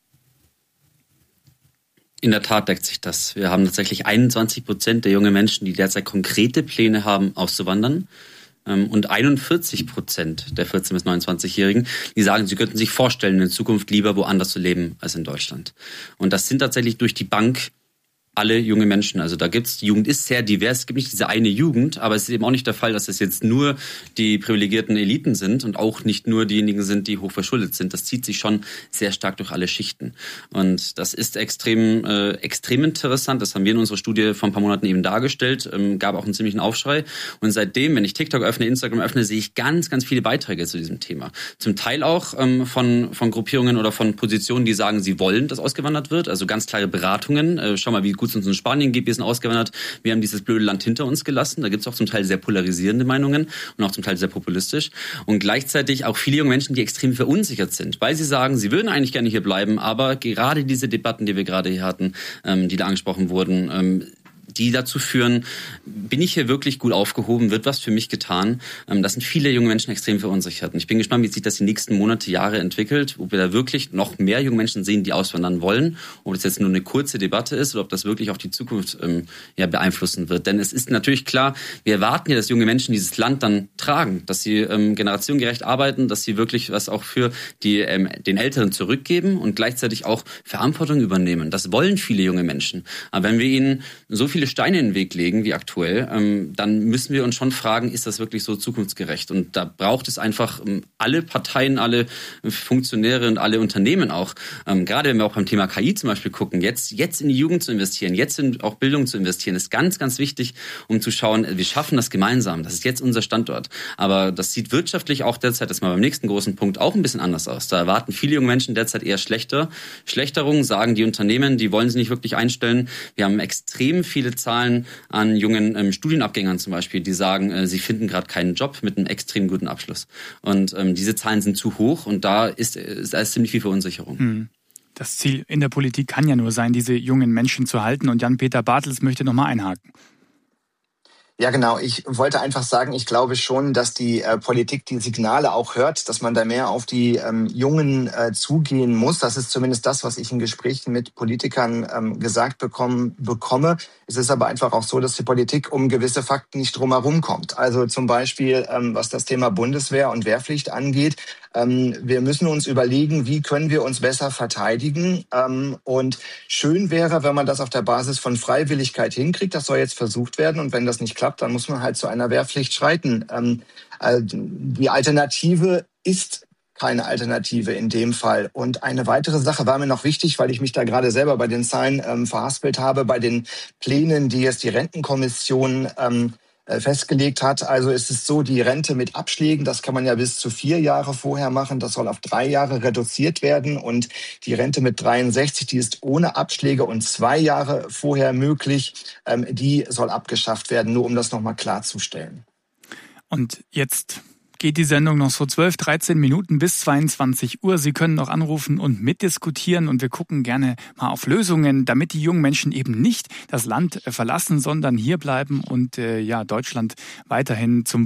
In der Tat deckt sich das. Wir haben tatsächlich einundzwanzig Prozent der jungen Menschen, die derzeit konkrete Pläne haben, auszuwandern. Und einundvierzig Prozent der vierzehn- bis neunundzwanzigjährigen, die sagen, sie könnten sich vorstellen, in Zukunft lieber woanders zu leben als in Deutschland. Und das sind tatsächlich durch die Bank alle junge Menschen. Also da gibt's, die Jugend ist sehr divers. Es gibt nicht diese eine Jugend, aber es ist eben auch nicht der Fall, dass es jetzt nur die privilegierten Eliten sind und auch nicht nur diejenigen sind, die hoch verschuldet sind. Das zieht sich schon sehr stark durch alle Schichten. Und das ist extrem, äh, extrem interessant. Das haben wir in unserer Studie vor ein paar Monaten eben dargestellt. Ähm, gab auch einen ziemlichen Aufschrei. Und seitdem, wenn ich TikTok öffne, Instagram öffne, sehe ich ganz, ganz viele Beiträge zu diesem Thema. Zum Teil auch ähm, von, von Gruppierungen oder von Positionen, die sagen, sie wollen, dass ausgewandert wird. Also ganz klare Beratungen. Äh, schau mal, wie gut es uns in Spanien geht, wir sind ausgewandert, wir haben dieses blöde Land hinter uns gelassen. Da gibt es auch zum Teil sehr polarisierende Meinungen und auch zum Teil sehr populistisch. Und gleichzeitig auch viele junge Menschen, die extrem verunsichert sind, weil sie sagen, sie würden eigentlich gerne hier bleiben, aber gerade diese Debatten, die wir gerade hier hatten, ähm, die da angesprochen wurden, ähm, die dazu führen, bin ich hier wirklich gut aufgehoben, wird was für mich getan. Das sind viele junge Menschen extrem verunsichert. Und ich bin gespannt, wie sich das die nächsten Monate, Jahre entwickelt, ob wir da wirklich noch mehr junge Menschen sehen, die auswandern wollen, ob das jetzt nur eine kurze Debatte ist oder ob das wirklich auch die Zukunft ähm, ja, beeinflussen wird. Denn es ist natürlich klar, wir erwarten ja, dass junge Menschen dieses Land dann tragen, dass sie ähm, generationengerecht arbeiten, dass sie wirklich was auch für die ähm, den Älteren zurückgeben und gleichzeitig auch Verantwortung übernehmen. Das wollen viele junge Menschen. Aber wenn wir ihnen so viele Steine in den Weg legen, wie aktuell, ähm, dann müssen wir uns schon fragen, ist das wirklich so zukunftsgerecht? Und da braucht es einfach ähm, alle Parteien, alle Funktionäre und alle Unternehmen auch, ähm, gerade wenn wir auch beim Thema K I zum Beispiel gucken, jetzt, jetzt in die Jugend zu investieren, jetzt in auch Bildung zu investieren, ist ganz, ganz wichtig, um zu schauen, wir schaffen das gemeinsam. Das ist jetzt unser Standort. Aber das sieht wirtschaftlich auch derzeit, das ist mal beim nächsten großen Punkt, auch ein bisschen anders aus. Da erwarten viele junge Menschen derzeit eher schlechter. Schlechterungen sagen die Unternehmen, die wollen sie nicht wirklich einstellen. Wir haben extrem viele Zahlen an jungen ähm, Studienabgängern zum Beispiel, die sagen, äh, sie finden gerade keinen Job mit einem extrem guten Abschluss. Und ähm, diese Zahlen sind zu hoch und da ist, ist, da ist ziemlich viel Verunsicherung. Hm. das Ziel in der Politik kann ja nur sein, diese jungen Menschen zu halten. Und Jan-Peter Bartels möchte nochmal einhaken. Ja, genau. Ich wollte einfach sagen, ich glaube schon, dass die äh, Politik die Signale auch hört, dass man da mehr auf die ähm, Jungen äh, zugehen muss. Das ist zumindest das, was ich in Gesprächen mit Politikern ähm, gesagt bekommen, bekomme. Es ist aber einfach auch so, dass die Politik um gewisse Fakten nicht drumherum kommt. Also zum Beispiel, ähm, was das Thema Bundeswehr und Wehrpflicht angeht. Ähm, wir müssen uns überlegen, wie können wir uns besser verteidigen. Ähm, und schön wäre, wenn man das auf der Basis von Freiwilligkeit hinkriegt. Das soll jetzt versucht werden. Und wenn das nicht klappt, dann muss man halt zu einer Wehrpflicht schreiten. Ähm, äh, die Alternative ist keine Alternative in dem Fall. Und eine weitere Sache war mir noch wichtig, weil ich mich da gerade selber bei den Zahlen ähm, verhaspelt habe, bei den Plänen, die jetzt die Rentenkommission ähm, festgelegt hat. Also ist es so, die Rente mit Abschlägen, das kann man ja bis zu vier Jahre vorher machen. Das soll auf drei Jahre reduziert werden. Und die Rente mit dreiundsechzig, die ist ohne Abschläge und zwei Jahre vorher möglich, ähm, die soll abgeschafft werden, nur um das nochmal klarzustellen. Und jetzt geht die Sendung noch so zwölf, dreizehn Minuten bis zweiundzwanzig Uhr. Sie können noch anrufen und mitdiskutieren und wir gucken gerne mal auf Lösungen, damit die jungen Menschen eben nicht das Land verlassen, sondern hier bleiben und äh, ja Deutschland weiterhin zum